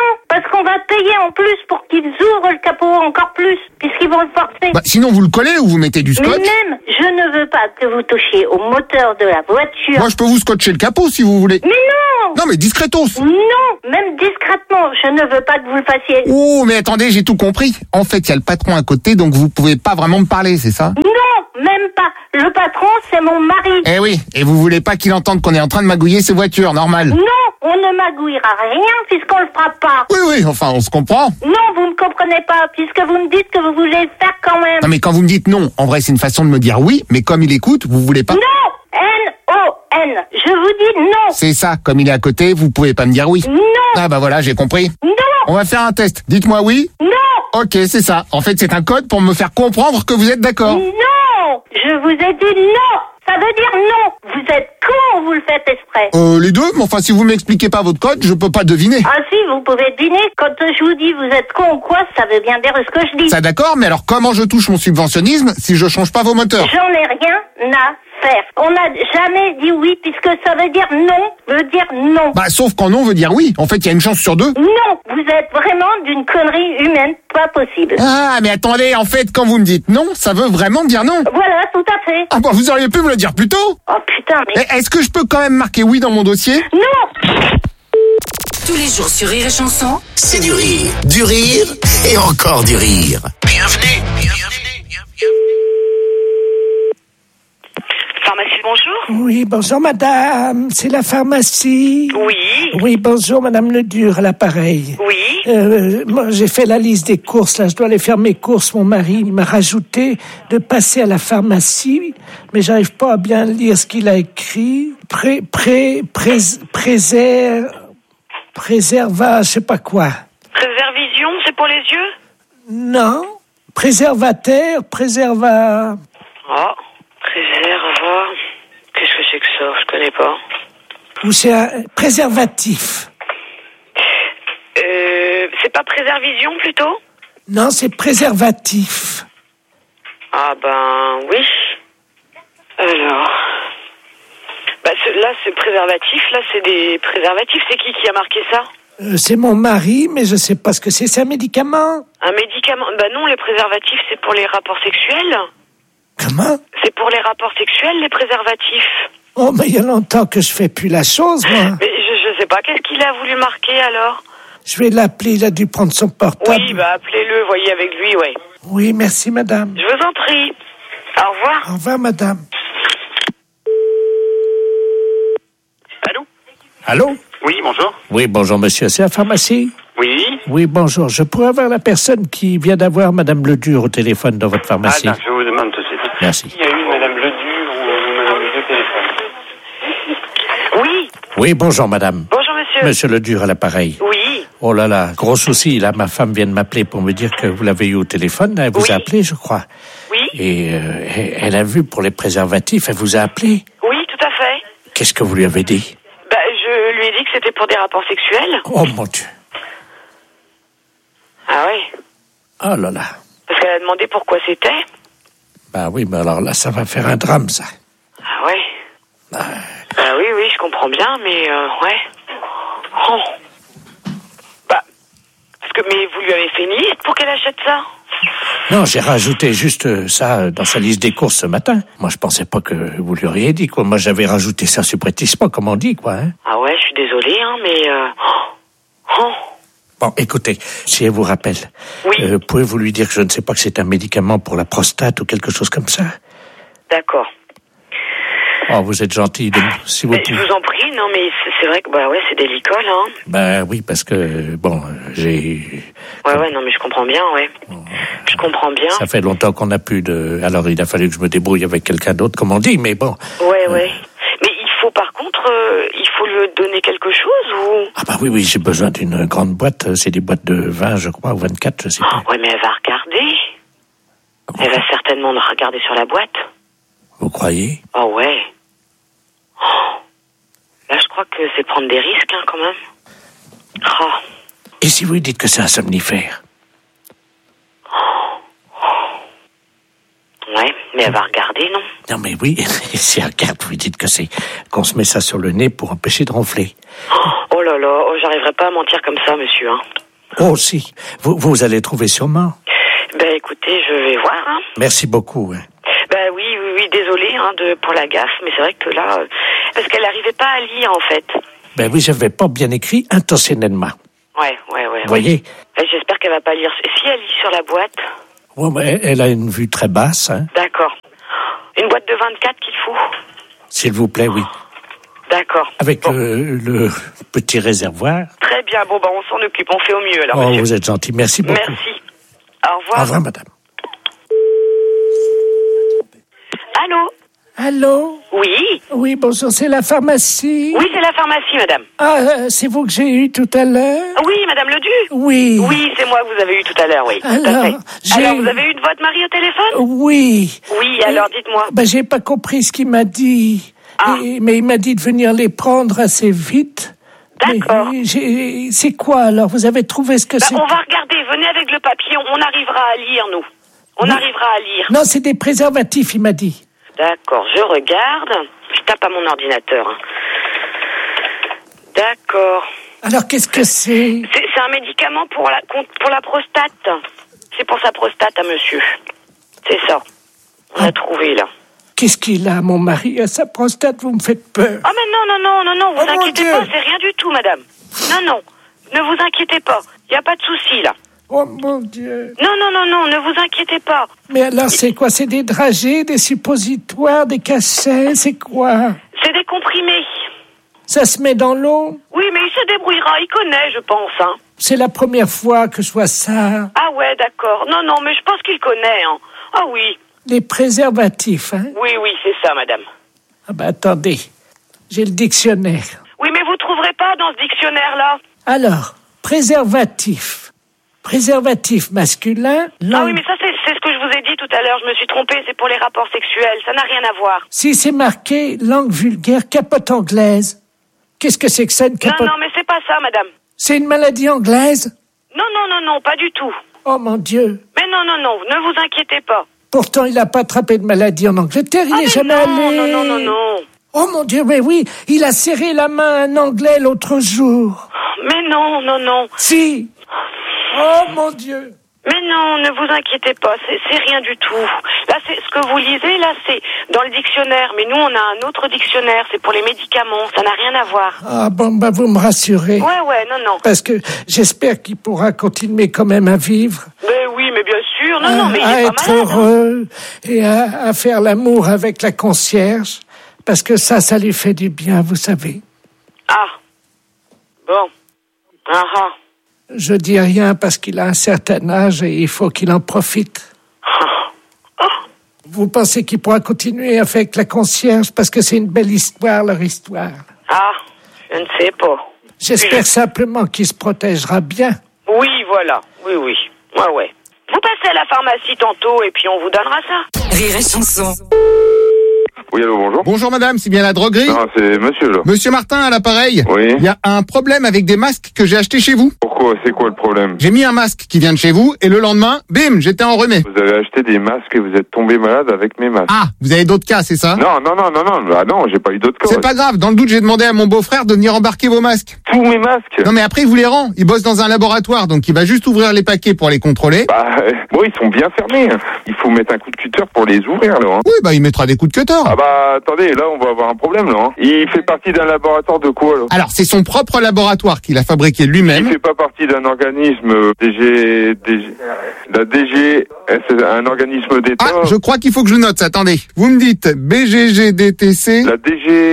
qu'on va payer en plus pour qu'ils ouvrent le capot encore plus, puisqu'ils vont le forcer. Bah, sinon, vous le collez ou vous mettez du scotch? Mais même, je ne veux pas que vous touchiez au moteur de la voiture. Moi, je peux vous scotcher le capot si vous voulez. Mais non! Non, mais discretos. Non, même discrètement, je ne veux pas que vous le fassiez. Oh, mais attendez, j'ai tout compris. En fait, il y a le patron à côté, donc vous pouvez pas vraiment me parler, c'est ça? Non, même pas. Le patron, c'est mon mari. Eh oui, et vous voulez pas qu'il entende qu'on est en train de magouiller ses voitures, normal. Non, on ne magouillera rien puisqu'on le fera pas. Oui, enfin, on se comprend. Non, vous ne comprenez pas, puisque vous me dites que vous voulez le faire quand même. Non, mais quand vous me dites non, en vrai, c'est une façon de me dire oui, mais comme il écoute, vous voulez pas? Non! N-O-N. Je vous dis non. C'est ça, comme il est à côté, vous pouvez pas me dire oui. Non. Ah bah voilà, j'ai compris. Non. On va faire un test. Dites-moi oui. Non. Ok, c'est ça. En fait, c'est un code pour me faire comprendre que vous êtes d'accord. Non. Je vous ai dit non. Ça veut dire non. Vous êtes con ou vous le faites exprès? Les deux, mais enfin, si vous m'expliquez pas votre code, je peux pas deviner. Ah si, vous pouvez deviner. Quand je vous dis vous êtes con ou quoi, ça veut bien dire ce que je dis. Ça d'accord, mais alors comment je touche mon subventionnisme si je change pas vos moteurs? J'en ai rien à faire. On n'a jamais dit oui, puisque ça veut dire non, veut dire non. Bah, sauf quand non veut dire oui. En fait, il y a une chance sur deux. Non, vous êtes vraiment d'une connerie humaine, pas possible. Ah, mais attendez, en fait, quand vous me dites non, ça veut vraiment dire non. Voilà, tout à fait. Ah bah, vous auriez pu me le dire plus tôt. Oh putain, mais... Est-ce que je peux quand même marquer oui dans mon dossier? Non. Tous les jours sur Rire et Chanson, c'est du rire et encore du rire. Bienvenue. Pharmacie, bonjour. Oui, bonjour madame, c'est la pharmacie. Oui. Oui, bonjour madame Ledur à l'appareil. Oui. Moi j'ai fait la liste des courses, là je dois aller faire mes courses. Mon mari il m'a rajouté de passer à la pharmacie, mais j'arrive pas à bien lire ce qu'il a écrit. Préserva, je sais pas quoi. Préservision, c'est pour les yeux? Non. Préservateur, préserva... Oh, préserva... Qu'est-ce que c'est que ça? Je connais pas. Ou c'est un préservatif. C'est pas préservision plutôt? Non, c'est préservatif. Ah ben oui. Alors... là c'est préservatif, là c'est des préservatifs. C'est qui a marqué ça? C'est mon mari, mais je sais pas ce que c'est. C'est un médicament? Un médicament? Bah non, les préservatifs c'est pour les rapports sexuels. Comment? C'est pour les rapports sexuels, les préservatifs. Oh, mais il y a longtemps que je fais plus la chose, moi. Mais je sais pas, qu'est-ce qu'il a voulu marquer alors? Je vais l'appeler, il a dû prendre son portable. Oui, bah appelez-le, voyez avec lui, ouais. Oui, merci madame. Je vous en prie. Au revoir. Au revoir madame. Allô? Oui, bonjour. Oui, bonjour monsieur, c'est la pharmacie? Oui. Oui, bonjour. Je pourrais avoir la personne qui vient d'avoir madame Ledur au téléphone dans votre pharmacie? Ah, je vous demande tout de suite. Merci. Il y a eu madame Ledur ou madame Ledur au téléphone? Oui. Oui, bonjour madame. Bonjour monsieur. Monsieur Ledur à l'appareil. Oui. Oh là là, gros souci. Là, ma femme vient de m'appeler pour me dire que vous l'avez eu au téléphone. Elle vous a appelé, je crois. Oui. Et elle a vu pour les préservatifs. Elle vous a appelé? Oui, tout à fait. Qu'est-ce que vous lui avez dit? Bah, je lui ai dit que c'était pour des rapports sexuels. Oh mon Dieu. Ah oui. Oh là là. Parce qu'elle a demandé pourquoi c'était. Bah oui, mais alors là, ça va faire un drame, ça. Ah ouais. Bah oui, je comprends bien, mais ouais. Oh. Bah, mais vous lui avez fait une liste pour qu'elle achète ça? Non, j'ai rajouté juste ça dans sa liste des courses ce matin. Moi, je pensais pas que vous lui auriez dit, quoi. Moi, j'avais rajouté ça subrepticement, comme on dit, quoi, hein. Ah ouais, je suis désolée, hein, mais... Bon, écoutez, si elle vous rappelle, pouvez-vous lui dire que je ne sais pas que c'est un médicament pour la prostate ou quelque chose comme ça? D'accord. Oh, vous êtes gentil, si vous pouvez. Je vous en prie, non, mais c'est vrai que, bah ouais, c'est délicat, là. Hein. Bah oui, parce que, bon, j'ai... Ouais, non, mais je comprends bien, ouais. Je comprends bien. Ça fait longtemps qu'on n'a plus de... Alors, il a fallu que je me débrouille avec quelqu'un d'autre, comme on dit, mais bon... Ouais. Mais il faut, par contre, il faut lui donner quelque chose, ou... Ah bah oui, j'ai besoin d'une grande boîte. C'est des boîtes de 20, je crois, ou 24, je sais pas. Ouais, mais elle va regarder. Elle va certainement regarder sur la boîte. Vous croyez? Oh ouais. Là, je crois que c'est prendre des risques, hein, quand même. Oh. Et si vous lui dites que c'est un somnifère? Ouais, mais elle va regarder, non? Non, mais oui, si elle regarde, vous lui dites que c'est qu'on se met ça sur le nez pour empêcher de ronfler. Oh là là, j'arriverai pas à mentir comme ça, monsieur, hein. Oh, si. Vous allez trouver sûrement. Ben écoutez, je vais voir. Hein. Merci beaucoup. Hein. Ben oui, désolé pour la gaffe, mais c'est vrai que là, parce qu'elle n'arrivait pas à lire en fait. Ben oui, je n'avais pas bien écrit intentionnellement. Ouais. Vous voyez? Ben, j'espère qu'elle va pas lire. Si elle lit sur la boîte. Ouais, mais elle a une vue très basse. Hein. D'accord. Une boîte de 24 qu'il faut. S'il vous plaît, oui. D'accord. Avec le petit réservoir. Très bien. Bon, on s'en occupe. On fait au mieux alors. Oh, monsieur. vous êtes gentil. Merci beaucoup. Merci. Au revoir. Au revoir, madame. Allô? Oui. Oui, bonjour, c'est la pharmacie. Oui, c'est la pharmacie, madame. Ah, c'est vous que j'ai eu tout à l'heure? Oui, madame Ledu. Oui. Oui, c'est moi que vous avez eu tout à l'heure, oui. Alors, vous avez eu votre mari au téléphone? Oui. Oui, alors dites-moi. Ben, j'ai pas compris ce qu'il m'a dit. Ah. Mais il m'a dit de venir les prendre assez vite. D'accord. C'est quoi, alors? Vous avez trouvé ce que c'est? On va regarder. Venez avec le papier. On arrivera à lire, nous. On arrivera à lire. Non, c'est des préservatifs, il m'a dit. D'accord, je regarde. Je tape à mon ordinateur. D'accord. Alors, qu'est-ce que c'est? C'est un médicament pour la prostate. C'est pour sa prostate à monsieur. C'est ça. On a trouvé, là. Qu'est-ce qu'il a, mon mari, à sa prostate? Vous me faites peur. Ah, mais non, vous inquiétez pas, c'est rien du tout, madame. Non, ne vous inquiétez pas. Il n'y a pas de souci, là. Oh, mon Dieu. Non, ne vous inquiétez pas. Mais alors, c'est quoi? C'est des dragées, des suppositoires, des cachets? C'est quoi? C'est des comprimés. Ça se met dans l'eau? Oui, mais il se débrouillera, il connaît, je pense, hein. C'est la première fois que je vois ça. Ah ouais, d'accord. Non, mais je pense qu'il connaît, hein. Ah oui. Les préservatifs, hein? Oui, c'est ça, madame. Ah ben, attendez. J'ai le dictionnaire. Oui, mais vous trouverez pas dans ce dictionnaire-là. Alors, préservatif. Préservatif masculin. Ah oui, mais ça, c'est ce que je vous ai dit tout à l'heure. Je me suis trompée, c'est pour les rapports sexuels. Ça n'a rien à voir. Si c'est marqué langue vulgaire, capote anglaise. Qu'est-ce que c'est que ça, une capote? Non, mais c'est pas ça, madame. C'est une maladie anglaise? Non, pas du tout. Oh, mon Dieu. Mais non, ne vous inquiétez pas. Pourtant, il n'a pas attrapé de maladie en Angleterre, il n'est jamais allé. Non. Oh mon Dieu, mais oui, il a serré la main à un Anglais l'autre jour. Mais non. Si. Oh mon Dieu. Mais non, ne vous inquiétez pas, c'est rien du tout. Là, c'est ce que vous lisez, là, c'est dans le dictionnaire. Mais nous, on a un autre dictionnaire, c'est pour les médicaments, ça n'a rien à voir. Ah bon, bah vous me rassurez. Ouais, non. Parce que j'espère qu'il pourra continuer quand même à vivre. Mais oui, mais bien sûr, non, mais il à est être pas malade. Heureux et à faire l'amour avec la concierge. Parce que ça lui fait du bien, vous savez. Ah. Bon. Ah. Je dis rien parce qu'il a un certain âge et il faut qu'il en profite. Vous pensez qu'il pourra continuer avec la concierge parce que c'est une belle histoire, leur histoire? Ah, je ne sais pas. J'espère simplement qu'il se protégera bien. Oui, voilà. Oui. Ouais. Vous passez à la pharmacie tantôt et puis on vous donnera ça. Rire et chanson. Oui, allô, bonjour. Bonjour madame, c'est bien la droguerie? Non, c'est monsieur, là. Monsieur Martin à l'appareil. Oui. Il y a un problème avec des masques que j'ai achetés chez vous. Pourquoi? C'est quoi le problème? J'ai mis un masque qui vient de chez vous et le lendemain, bim, j'étais en remet. Vous avez acheté des masques et vous êtes tombé malade avec mes masques. Ah, vous avez d'autres cas, c'est ça? Non. Ah non, j'ai pas eu d'autres cas. C'est pas grave, dans le doute, j'ai demandé à mon beau-frère de venir embarquer vos masques. Tous mes masques? Non mais après, il vous les rend. Il bosse dans un laboratoire, donc il va juste ouvrir les paquets pour les contrôler. Bon, ils sont bien fermés. Il faut mettre un coup de cutter pour les ouvrir, là. Hein. Oui, il mettra des coups de cutter. Ah bah, attendez, là, on va avoir un problème, là. Hein. Il fait partie d'un laboratoire de quoi, là? Alors, c'est son propre laboratoire qu'il a fabriqué lui-même. Il fait pas partie d'un organisme la DG, c'est un organisme d'État. Ah, je crois qu'il faut que je note ça. Attendez. Vous me dites BGGDTC. La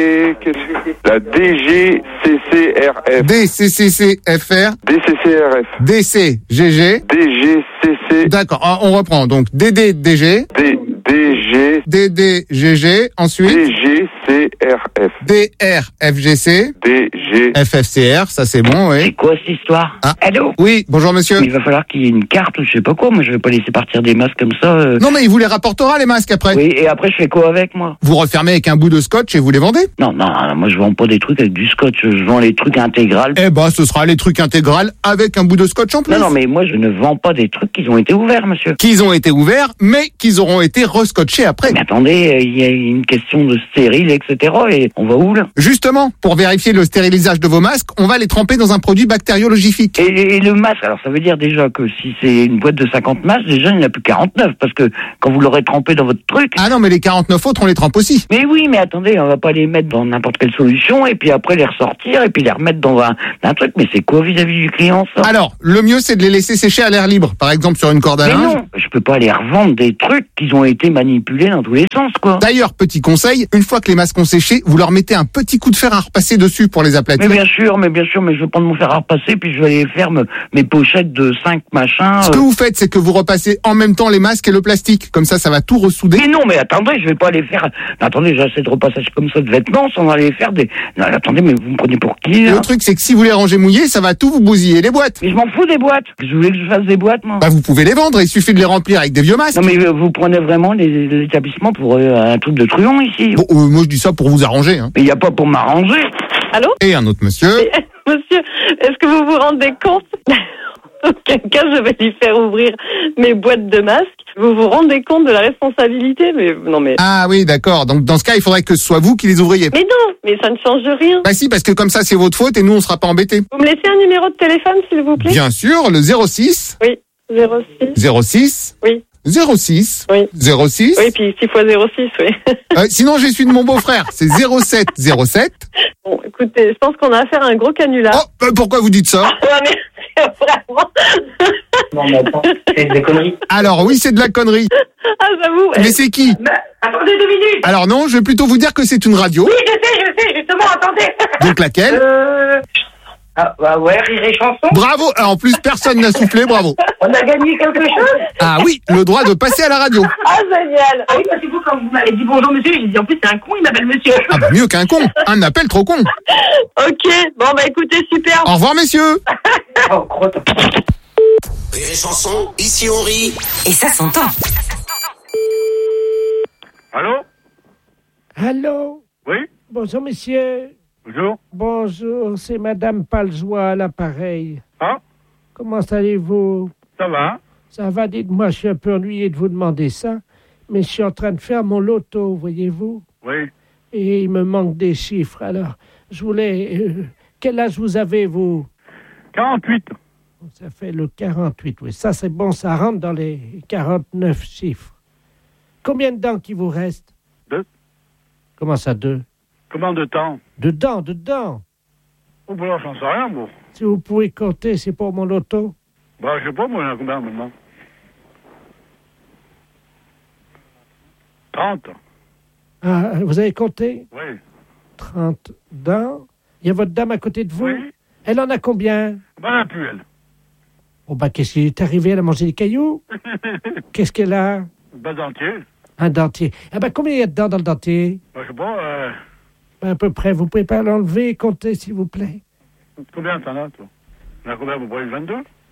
DGCCRF. DCCCFR. DCCRF. DCGG. DGCC. D'accord, on reprend. Donc DDDG. DG. DDGG. Ensuite. DGCRF. DRFGC. DG. FFCR, ça c'est bon, oui. C'est quoi cette histoire? Allô? Oui, bonjour monsieur. Il va falloir qu'il y ait une carte ou je sais pas quoi. Moi, je vais pas laisser partir des masques comme ça. Non, mais il vous les rapportera, les masques, après. Oui, et après, je fais quoi avec, moi? Vous refermez avec un bout de scotch et vous les vendez? Non, moi, je vends pas des trucs avec du scotch. Je vends les trucs intégrales. Eh ben, ce sera les trucs intégrales avec un bout de scotch en plus. Non, mais moi, je ne vends pas des trucs qui ont été ouverts, monsieur. Qu'ils ont été ouverts, mais qu'ils auront été rescotchés après. Mais attendez, il y a une question de stérile etc. Et on va où, là? Justement, pour vérifier le stérilisage de vos masques, on va les tremper dans un produit bactériologique. Et le masque, alors ça veut dire déjà que si c'est une boîte de 50 masques, déjà il n'y en a plus 49, parce que quand vous l'aurez trempé dans votre truc... Ah non, mais les 49 autres, on les trempe aussi. Mais oui, mais attendez, on va pas les mettre dans n'importe quelle solution, et puis après les ressortir, et puis les remettre dans un truc, mais c'est quoi vis-à-vis du client, ça? Alors, le mieux, c'est de les laisser sécher à l'air libre, par exemple sur une corde à linge. Mais non, je peux pas les revendre des trucs qui ont été manipulés dans tous les sens, quoi. D'ailleurs, petit conseil, une fois que les masques ont séché, vous leur mettez un petit coup de fer à repasser dessus pour les aplatir. Mais bien sûr, mais je vais prendre mon fer à repasser, puis je vais aller faire mes pochettes de 5 machins. Ce que vous faites, c'est que vous repassez en même temps les masques et le plastique. Comme ça va tout ressouder. Mais non, mais attendez, je vais pas aller faire... Attendez, j'ai assez de repassage comme ça de vêtements, sans aller faire des... Non, attendez, mais vous me prenez pour qui, là? Le truc, c'est que si vous les rangez mouillés, ça va tout vous bousiller les boîtes. Mais je m'en fous des boîtes. Je voulais que je fasse des boîtes, moi. Bah, vous pouvez les vendre, il suffit de les remplir avec des vieux masques. Non, mais vous prenez vraiment les établissements pour un truc de truand, ici. Bon, moi, je dis ça pour vous arranger, hein. Mais il n'y a pas pour m'arranger. Allô? Et un autre monsieur. Monsieur, est-ce que vous vous rendez compte? Quelqu'un, je vais lui faire ouvrir mes boîtes de masques. Vous vous rendez compte de la responsabilité? Mais non, mais... Ah oui, d'accord. Donc dans ce cas, il faudrait que ce soit vous qui les ouvriez. Mais non, mais ça ne change rien. Bah si, parce que comme ça, c'est votre faute et nous, on sera pas embêtés. Vous me laissez un numéro de téléphone, s'il vous plaît? Bien sûr, le 06. Oui, 06. 06. Oui. 06. Oui. 06. Oui, puis 6 fois 06, oui. Sinon, j'ai celui de mon beau-frère. C'est 07 07. Bon, écoutez, je pense qu'on a affaire à un gros canular. Oh, pourquoi vous dites ça? Ah, mais vraiment. Non, mais attends, c'est des conneries. Alors oui, c'est de la connerie. Ah, j'avoue. Mais c'est qui? Attendez 2 minutes. Alors non, je vais plutôt vous dire que c'est une radio. Oui, je sais, justement, attendez. Donc laquelle? Ah, bah ouais, Rire et Chanson. Bravo. En plus, personne n'a soufflé, bravo. On a gagné quelque chose. Ah oui, le droit de passer à la radio. Ah, génial. Ah oui, parce que vous, quand vous m'avez dit bonjour monsieur, j'ai dit en plus c'est un con, il m'appelle monsieur. Ah bah mieux qu'un con. Un appel trop con. Ok, bon bah écoutez, super. Au revoir messieurs. Oh, crotte. Rire et Chanson, ici on rit. Et ça s'entend. Allô? Allô? Oui? Bonjour, monsieur. Bonjour. Bonjour, c'est Madame Paljoie à l'appareil. Ah? Comment allez-vous? Ça va? Ça va, dites-moi, je suis un peu ennuyé de vous demander ça, mais je suis en train de faire mon loto, voyez-vous? Oui. Et il me manque des chiffres, alors je voulais... quel âge vous avez, vous? 48. Ça fait le 48, oui. Ça, c'est bon, ça rentre dans les 49 chiffres. Combien de dents qui vous reste? 2. Comment ça, 2? Combien de temps? De dents. Oh, bah, j'en sais rien, moi. Si vous pouvez compter, c'est pour mon loto. Bah, je sais pas, moi, il y en a combien maintenant? 30. Ah, vous avez compté? Oui. 30 dents. Il y a votre dame à côté de vous? Oui. Elle en a combien? Ben, elle a plus, elle. Oh, bah, qu'est-ce qui est arrivé? Elle a mangé des cailloux? Qu'est-ce qu'elle a? Ben, dentier. Un dentier. Ah, bah, combien il y a de dents dans le dentier? Ben, je sais pas, À peu près. Vous pouvez pas l'enlever et compter, s'il vous plaît? combien t'en as, toi? Il y en a combien, vous voyez, 22?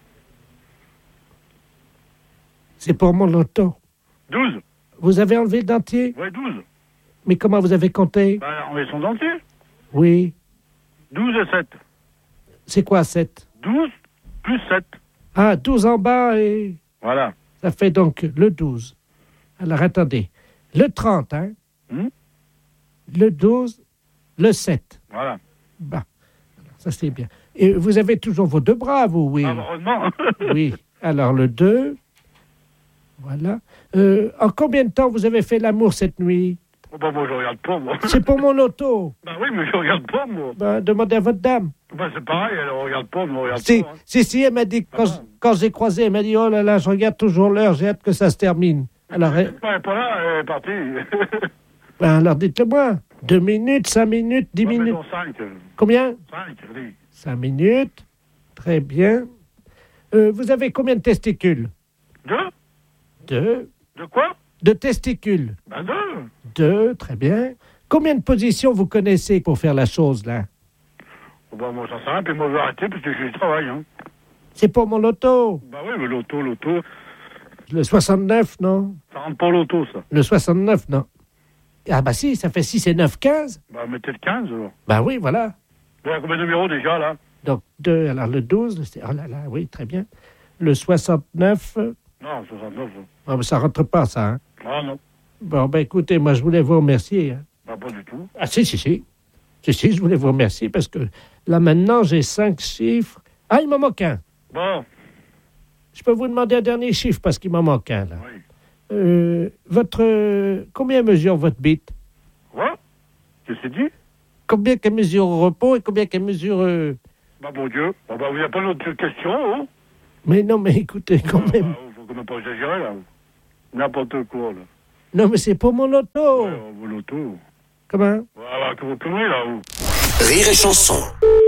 C'est pour mon loto. 12. Vous avez enlevé le dentier? Oui, 12. Mais comment vous avez compté? Ben, on met son dentier. Oui. 12 et 7. C'est quoi, 7? 12 plus 7. Ah, 12 en bas et... Voilà. Ça fait donc le 12. Alors, attendez. Le 30, hein? Le 12, le 7. Voilà. Bah, ça c'est bien. Et vous avez toujours vos 2 bras, vous, oui? Ah, heureusement. Oui. Alors, le 2. Voilà. En combien de temps vous avez fait l'amour cette nuit? Oh, ben, moi, je regarde pas, moi. C'est pour mon loto. Ben oui, mais je regarde pas, moi. Ben, demandez à votre dame. Ben, c'est pareil, elle regarde pas, moi, regarde Si, pas. Hein. si, elle m'a dit, quand j'ai croisé, elle m'a dit, oh là là, je regarde toujours l'heure, j'ai hâte que ça se termine. Alors, Elle est pas là, elle est partie. ben, alors dites-le-moi. 2 minutes, 5 minutes, 10 minutes. Mettons 5. Combien? 5, oui. 5 minutes. Très bien. Vous avez combien de testicules? 2? 2. De quoi? De testicules. Ben 2. 2, très bien. Combien de positions vous connaissez pour faire la chose, là? Oh, ben, moi, j'en sais rien, puis moi, je vais arrêter, parce que je travaille, hein. C'est pour mon loto. Ben oui, mais l'auto. Le 69, non? Ça rentre pas l'auto, ça. Le 69, non. Ah bah si, ça fait 6 et 9, 15. Ben, mettez le 15, alors. Ben oui, voilà. Il y a combien de numéros, déjà, là? Donc 2, alors le 12, c'est... Oh là là, oui, très bien. Le 69... Non, 69. Ah, ben ça rentre pas, ça, hein? Ah, non. Bon, ben écoutez, moi, je voulais vous remercier. Hein. Bah, pas du tout. Ah, si, je voulais vous remercier parce que là, maintenant, j'ai 5 chiffres. Ah, il m'en manque un. Bon. Je peux vous demander un dernier chiffre parce qu'il m'en manque un, là. Oui. Combien mesure votre bite? Quoi? Qu'est-ce que c'est dit? Combien qu'elle mesure au repos et combien qu'elle mesure... Bah, mon Dieu. Bah, il n'y a pas d'autre question, hein? Mais non, mais écoutez, quand même... Faut qu'on n'a pas exagéré, là. N'importe quoi, là. Non, mais c'est pour mon auto. Ouais, vos lotos. Comment? Voilà, que vous conneries, là, vous. Rire et chanson.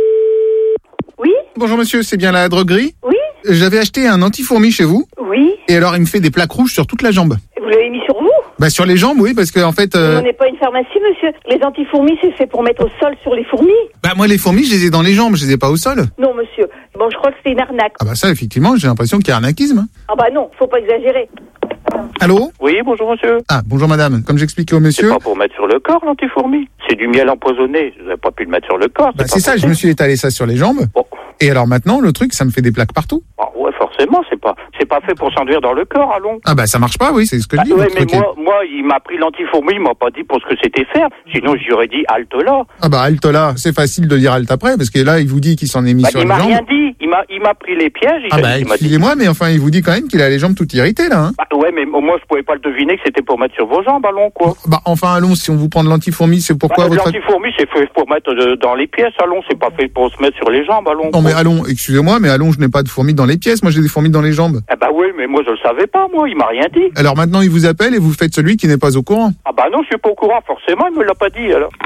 Oui? Bonjour monsieur, c'est bien la droguerie? Oui? J'avais acheté un anti-fourmi chez vous. Oui? Et alors il me fait des plaques rouges sur toute la jambe. Vous l'avez mis sur vous? Bah sur les jambes, oui, parce que en fait... On n'est pas une pharmacie, monsieur. Les antifourmis, c'est fait pour mettre au sol sur les fourmis. Bah moi les fourmis, je les ai dans les jambes, je les ai pas au sol. Non, monsieur. Bon, je crois que c'est une arnaque. Ah bah ça, effectivement, j'ai l'impression qu'il y a arnaquisme. Ah bah non, faut pas exagérer. Allô? Oui, bonjour monsieur. Ah, bonjour madame. Comme j'expliquais au monsieur... C'est pas pour mettre sur le corps l'antifourmi. C'est du miel empoisonné. Vous n'avez pas pu le mettre sur le corps. Bah c'est ça, je me suis étalé ça sur les jambes. Bon. Et alors maintenant, le truc, ça me fait des plaques partout. Ah ouais, forcément, c'est pas fait pour s'enduire dans le corps, allons. Ah bah ça marche pas, oui, c'est ce que je dis. Ouais, mais moi, il m'a pris l'antifourmi, il m'a pas dit pour ce que c'était faire. Sinon, j'aurais dit halte là. Ah bah halte là, c'est facile de dire halte après, parce que là, il vous dit qu'il s'en est mis sur les jambes. Il m'a rien dit. Il m'a pris les pièges. Ah bah excusez-moi, mais enfin, il vous dit quand même qu'il a les jambes toutes irritées là. Hein. Bah, ouais, mais moi, je pouvais pas le deviner que c'était pour mettre sur vos jambes, allons quoi. Bah enfin, allons, si on vous prend de l'antifourmi, c'est pourquoi votre... L'antifourmi, c'est fait pour mettre dans les pièces, allons. C'est pas fait pour se mettre sur les jambes, allons. Non mais allons, excusez-moi, mais allons, je n'ai pas de fourmis dans les pièces, moi j'ai des fourmis dans les jambes. Ah bah oui, mais moi je le savais pas, moi, il m'a rien dit. Alors maintenant, il vous appelle et vous faites celui qui n'est pas au courant. Ah bah non, je suis pas au courant, forcément, il me l'a pas dit, alors.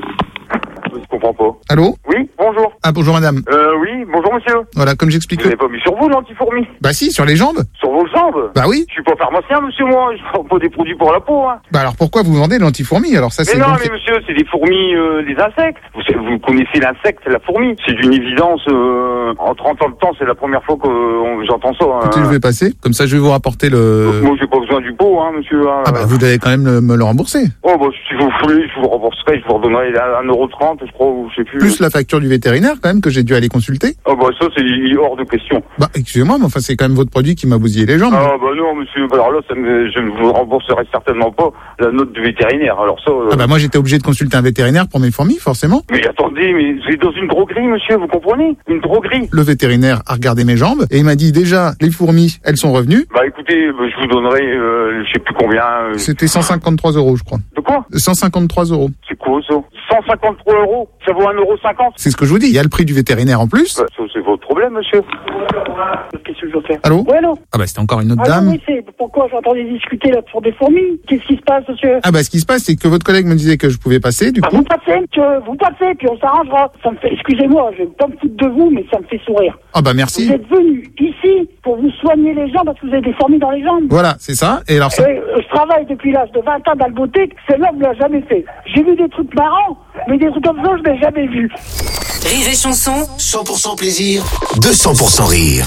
Je comprends pas. Allô? Oui, bonjour. Ah bonjour madame. Oui, bonjour monsieur. Voilà, comme j'explique. Vous n'avez pas mis sur vous l'antifourmi? Bah si, sur les jambes. Sur vos jambes? Bah oui. Je suis pas pharmacien monsieur, moi, je vends pas des produits pour la peau, hein. Bah alors pourquoi vous vendez l'antifourmi? Alors ça c'est... Mais non, mais monsieur, c'est des fourmis, des insectes. Vous connaissez l'insecte, c'est la fourmi. C'est d'une évidence, en 30 ans de temps, c'est la première fois que j'entends ça. Écoutez, je vais passer, comme ça je vais vous rapporter le... Moi j'ai pas besoin du pot, hein monsieur. Hein. Ah bah vous devez quand même me le rembourser. Oh bah si vous voulez, je vous rembourserai, je vous redonnerai 1,30€, je crois, ou je sais plus. Plus la facture du vétérinaire quand même que j'ai dû aller consulter. Ah bah ça c'est hors de question. Bah excusez-moi, mais enfin c'est quand même votre produit qui m'a bousillé les jambes. Ah bah non monsieur, alors là je ne vous rembourserai certainement pas la note du vétérinaire. Alors ça... Ah bah moi j'étais obligé de consulter un vétérinaire pour mes fourmis, forcément. Mais attendez, mais vous êtes dans une droguerie monsieur, vous comprenez? Une droguerie. Le vétérinaire a regardé mes jambes et il m'a dit déjà les fourmis, elles sont revenues. Bah écoutez, je vous donnerai, je sais plus combien... C'était 153€, je crois. De quoi? 153€. C'est quoi ça? 153€? Ça vaut 1,50€? C'est ce que je vous dis, il y a le prix du vétérinaire en plus. Bah, ça c'est votre problème monsieur. Qu'est-ce que je veux faire? Allô? Oui, allô? Ah bah c'était encore une autre dame. Oui, c'est pourquoi j'entendais discuter là sur des fourmis. Qu'est-ce qui se passe, monsieur? Ah bah ce qui se passe, c'est que votre collègue me disait que je pouvais passer, du coup... Vous passez, puis on s'arrangera. Ça me fait, excusez-moi, je vais pas me foutre de vous, mais ça me fait sourire. Ah bah merci. Vous êtes venu ici pour vous soigner les jambes parce que vous avez des fourmis dans les jambes. Voilà, c'est ça. Et alors ça... je travaille depuis l'âge de 20 ans dans le beauté, c'est l'homme ne l'a jamais fait. J'ai vu des trucs marrants, mais des trucs comme ça, je n'ai jamais vu. Rire et chanson. 100% plaisir, 200% rire.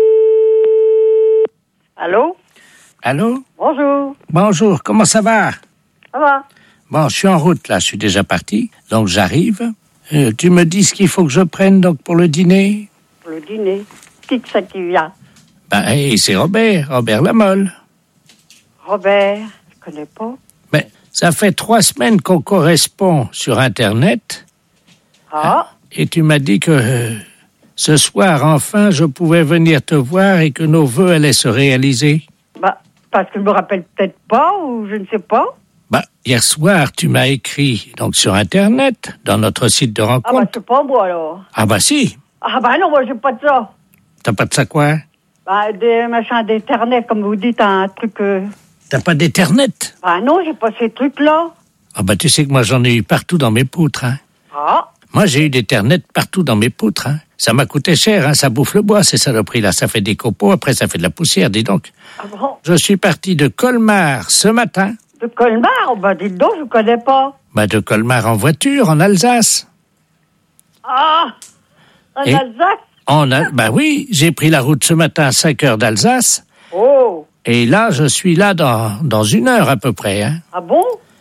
Allô? Allô? Bonjour. Bonjour, comment ça va? Ça va? Bon, je suis en route là, je suis déjà parti, donc j'arrive. Tu me dis ce qu'il faut que je prenne donc pour le dîner? Pour le dîner? Qui que ça qui vient? C'est Robert Lamolle. Robert, je connais pas. Mais ça fait 3 semaines qu'on correspond sur Internet. Ah? Et tu m'as dit que ce soir, enfin, je pouvais venir te voir et que nos vœux allaient se réaliser. Parce que je me rappelle peut-être pas, ou je ne sais pas. Hier soir, tu m'as écrit donc sur Internet, dans notre site de rencontre. C'est pas moi, alors. Si. Non, moi, j'ai pas de ça. T'as pas de ça quoi? Des machins d'Internet, comme vous dites, un truc... T'as pas d'Internet? Non, j'ai pas ces trucs-là. Tu sais que moi, j'en ai eu partout dans mes poutres, hein. Ah? Moi, j'ai eu d'Internet partout dans mes poutres, hein. Ça m'a coûté cher, hein. Ça bouffe le bois, ces saloperies-là. Ça fait des copeaux, après ça fait de la poussière, dis donc. Ah bon? Je suis parti de Colmar ce matin. De Colmar? Dites donc, je connais pas. De Colmar en voiture, en Alsace. Ah! En Alsace? Oui, j'ai pris la route ce matin à 5h d'Alsace. Oh! Et là, je suis là dans 1 heure à peu près, hein. Ah bon?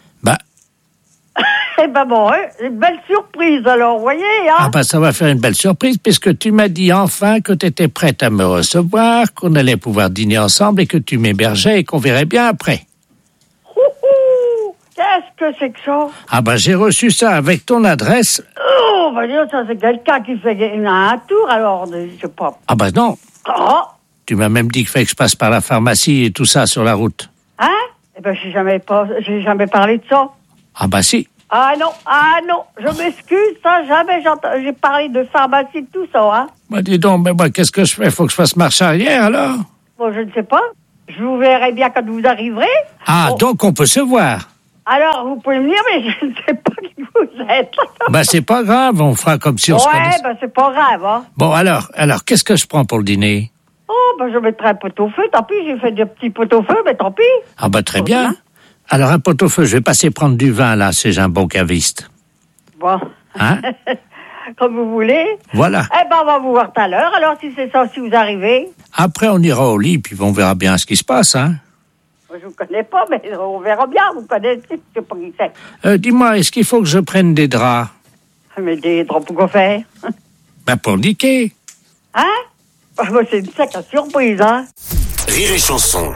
Une belle surprise, alors, vous voyez, hein? Ça va faire une belle surprise, puisque tu m'as dit enfin que tu étais prête à me recevoir, qu'on allait pouvoir dîner ensemble et que tu m'hébergeais et qu'on verrait bien après. Qu'est-ce que c'est que ça? Ah ben j'ai reçu ça avec ton adresse. Oh, bah dire, ça c'est quelqu'un qui fait un tour, alors, je sais pas. Ah ben non. Oh. Tu m'as même dit qu'il fallait que je passe par la pharmacie et tout ça sur la route. Hein? Eh ben j'ai jamais parlé de ça. Ah ben si. Ah non, je m'excuse, ça, jamais j'ai parlé de pharmacie, de tout ça, hein. Bah dis donc, mais moi, qu'est-ce que je fais? Faut que je fasse marche arrière, alors? Bon, je ne sais pas. Je vous verrai bien quand vous arriverez. Ah, bon. Donc on peut se voir. Alors, vous pouvez me dire, mais je ne sais pas qui vous êtes. Bah c'est pas grave, on fera comme si on se connaissait. Ouais, bah c'est pas grave, hein. Bon, alors, qu'est-ce que je prends pour le dîner? Oh, bah je mettrai un pot-au-feu, tant pis, j'ai fait des petits pot-au-feu, mais tant pis. Ah bah très bien. Alors un pot-au-feu, je vais passer prendre du vin, là, c'est un bon caviste. Bon. Hein? Comme vous voulez. Voilà. Eh ben, on va vous voir tout à l'heure, alors si c'est ça, si vous arrivez. Après, on ira au lit, puis on verra bien ce qui se passe, hein. Je vous connais pas, mais on verra bien, vous connaissez, je sais pas qui c'est. Dis-moi, est-ce qu'il faut que je prenne des draps? Mais des draps pour quoi faire? Ben pour niquer. Hein? Bah, c'est une sacrée surprise, hein. Rire et chanson.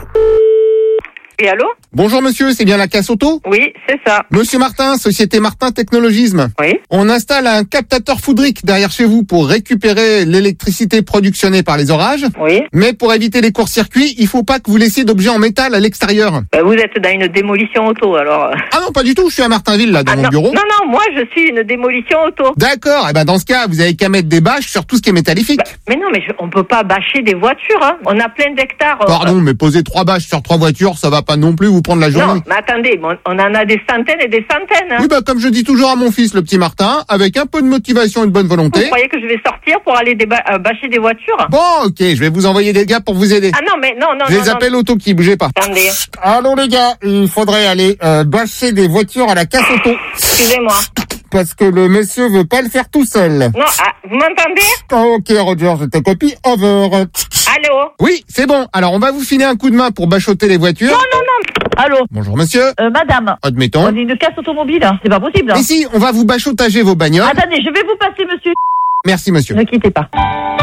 Oui, allô? Bonjour monsieur, c'est bien la casse auto? Oui, c'est ça. Monsieur Martin, Société Martin Technologisme. Oui. On installe un captateur foudrique derrière chez vous pour récupérer l'électricité productionnée par les orages. Oui. Mais pour éviter les courts-circuits, il faut pas que vous laissiez d'objets en métal à l'extérieur. Vous êtes dans une démolition auto, alors. Ah non, pas du tout, je suis à Martinville, là, dans mon bureau. Non, moi, je suis une démolition auto. D'accord, et ben dans ce cas, vous avez qu'à mettre des bâches sur tout ce qui est métallifique. Mais non, mais on peut pas bâcher des voitures, hein. On a plein d'hectares. Pardon, mais poser 3 bâches sur 3 voitures, ça va pas non plus vous prendre la journée. Non, mais attendez, on en a des centaines et des centaines, hein. Oui, bah comme je dis toujours à mon fils, le petit Martin, avec un peu de motivation et de bonne volonté. Vous croyez que je vais sortir pour aller bâcher des voitures? Bon, ok, je vais vous envoyer des gars pour vous aider. Ah non, mais non. Je les appelle auto qui, bougez pas. Attendez. Allô les gars, il faudrait aller bâcher des voitures à la casse auto. Excusez-moi. Parce que le monsieur veut pas le faire tout seul. Non, vous m'entendez? Ok Roger, je te copie, over. Allô? Oui, c'est bon. Alors on va vous filer un coup de main pour bachoter les voitures. Non. Allô? Bonjour monsieur. Madame. Admettons. On est une casse automobile, hein. C'est pas possible, hein. Mais si, on va vous bachotager vos bagnoles. Attendez, je vais vous passer, monsieur. Merci monsieur. Ne quittez pas.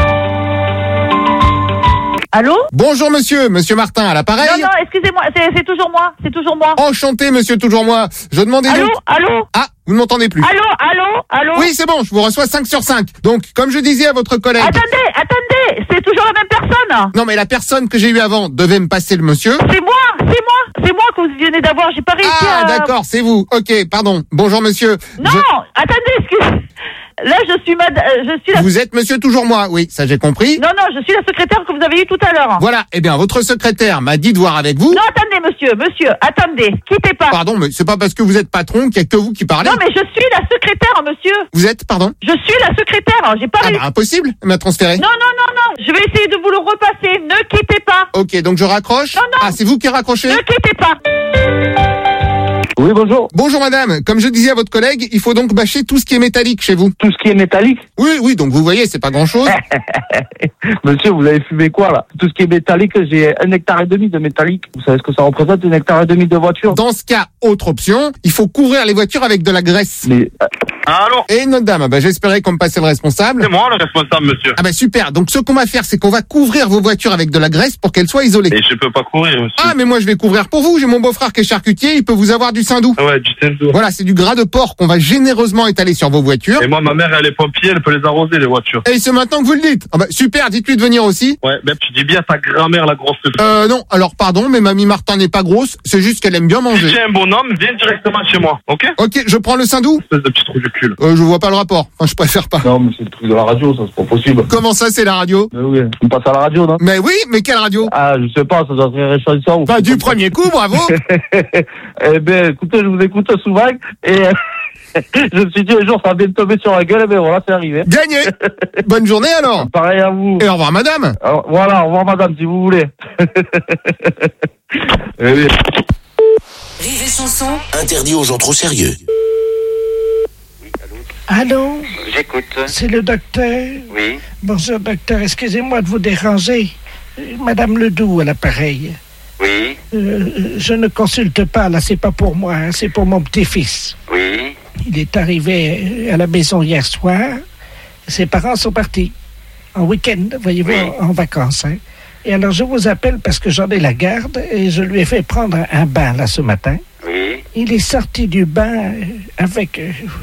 Allô? Bonjour monsieur Martin à l'appareil. Non, excusez-moi, c'est toujours moi. Enchanté monsieur, toujours moi. Je demandais Allô? donc... Allô? Ah, vous ne m'entendez plus. Allô? Oui, c'est bon, je vous reçois 5 sur 5. Donc, comme je disais à votre collègue... Attendez, c'est toujours la même personne. Non, mais la personne que j'ai eue avant devait me passer le monsieur. C'est moi que vous venez d'avoir, j'ai pas réussi à... Ah, d'accord, c'est vous. Ok, pardon. Bonjour monsieur. Non, attendez, excusez... Là, je suis la... Vous êtes monsieur toujours moi, oui, ça j'ai compris. Non, je suis la secrétaire que vous avez eue tout à l'heure. Voilà, eh bien, votre secrétaire m'a dit de voir avec vous. Non, attendez, monsieur, attendez, quittez pas. Pardon, mais c'est pas parce que vous êtes patron qu'il y a que vous qui parlez. Non, mais je suis la secrétaire, monsieur. Vous êtes, pardon? Je suis la secrétaire, j'ai pas réussi. Bah, impossible, elle m'a transféré. Non, je vais essayer de vous le repasser, ne quittez pas. Ok, donc je raccroche. Non. Ah, c'est vous qui raccrochez? Ne quittez pas. Oui, bonjour. Bonjour madame, comme je disais à votre collègue, il faut donc bâcher tout ce qui est métallique chez vous. Tout ce qui est métallique? Oui, donc vous voyez, c'est pas grand chose. Monsieur, vous avez fumé quoi là? Tout ce qui est métallique, j'ai 1,5 hectare de métallique. Vous savez ce que ça représente, 1,5 hectare de voiture? Dans ce cas, autre option, il faut couvrir les voitures avec de la graisse. Mais... Allô? Et notre dame, j'espérais qu'on me passait le responsable. C'est moi le responsable, monsieur. Ah super, donc ce qu'on va faire, c'est qu'on va couvrir vos voitures avec de la graisse pour qu'elles soient isolées. Et je peux pas couvrir, monsieur. Ah mais moi je vais couvrir pour vous, j'ai mon beau-frère qui est charcutier, il peut vous avoir du saindoux. Ouais, du saindoux. Voilà, c'est du gras de porc qu'on va généreusement étaler sur vos voitures. Et moi, ma mère, elle est pompier, elle peut les arroser, les voitures. Et c'est maintenant que vous le dites. Super, dites-lui de venir aussi. Ouais, même tu dis bien ta grand-mère, la grosse. Non, alors pardon, mais mamie Martin n'est pas grosse, c'est juste qu'elle aime bien manger. Si tu es un bonhomme, viens directement chez moi, ok? Ok, je prends le saindoux. Espèce de petit trou du cul. Je vois pas le rapport, enfin je préfère pas. Non, mais c'est le truc de la radio, ça, c'est pas possible. Comment ça, c'est la radio? Mais oui, on passe à la radio, non? Mais oui, mais quelle radio? Ah, je sais pas, ça doit être réchauffant. Bah, du premier coup, bravo. Eh ben, écoutez, je vous écoute souvent, et je me suis dit un jour, ça va bien me tomber sur la gueule, mais voilà, c'est arrivé. Gagné. Bonne journée, alors. Pareil à vous. Et au revoir, madame. Alors, voilà, au revoir, madame, si vous voulez. Rire et chanson, interdit aux gens trop sérieux. Allô? J'écoute. C'est le docteur? Oui. Bonjour, docteur. Excusez-moi de vous déranger. Madame Ledoux à l'appareil. Oui. Je ne consulte pas, là, c'est pas pour moi, hein, c'est pour mon petit-fils. Oui. Il est arrivé à la maison hier soir. Ses parents sont partis en week-end, voyez-vous, en vacances. Hein. Et alors, je vous appelle parce que j'en ai la garde et je lui ai fait prendre un bain, là, ce matin. Oui. Il est sorti du bain avec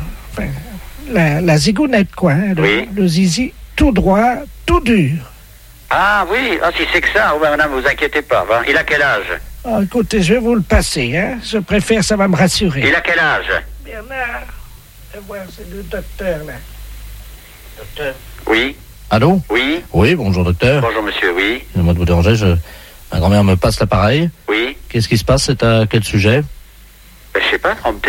la zigounette, quoi. Hein, le zizi tout droit, tout dur. Ah oui, si c'est que ça, madame, vous inquiétez pas. Hein. Il a quel âge? Oh, écoutez, je vais vous le passer, hein. Je préfère, ça va me rassurer. Il a quel âge? Bernard, c'est le docteur, là. Docteur. Oui. Allô? Oui. Oui, bonjour docteur. Bonjour monsieur, oui. Excusez-moi de vous déranger, ma grand-mère me passe l'appareil. Oui. Qu'est-ce qui se passe? C'est à quel sujet? Je sais pas,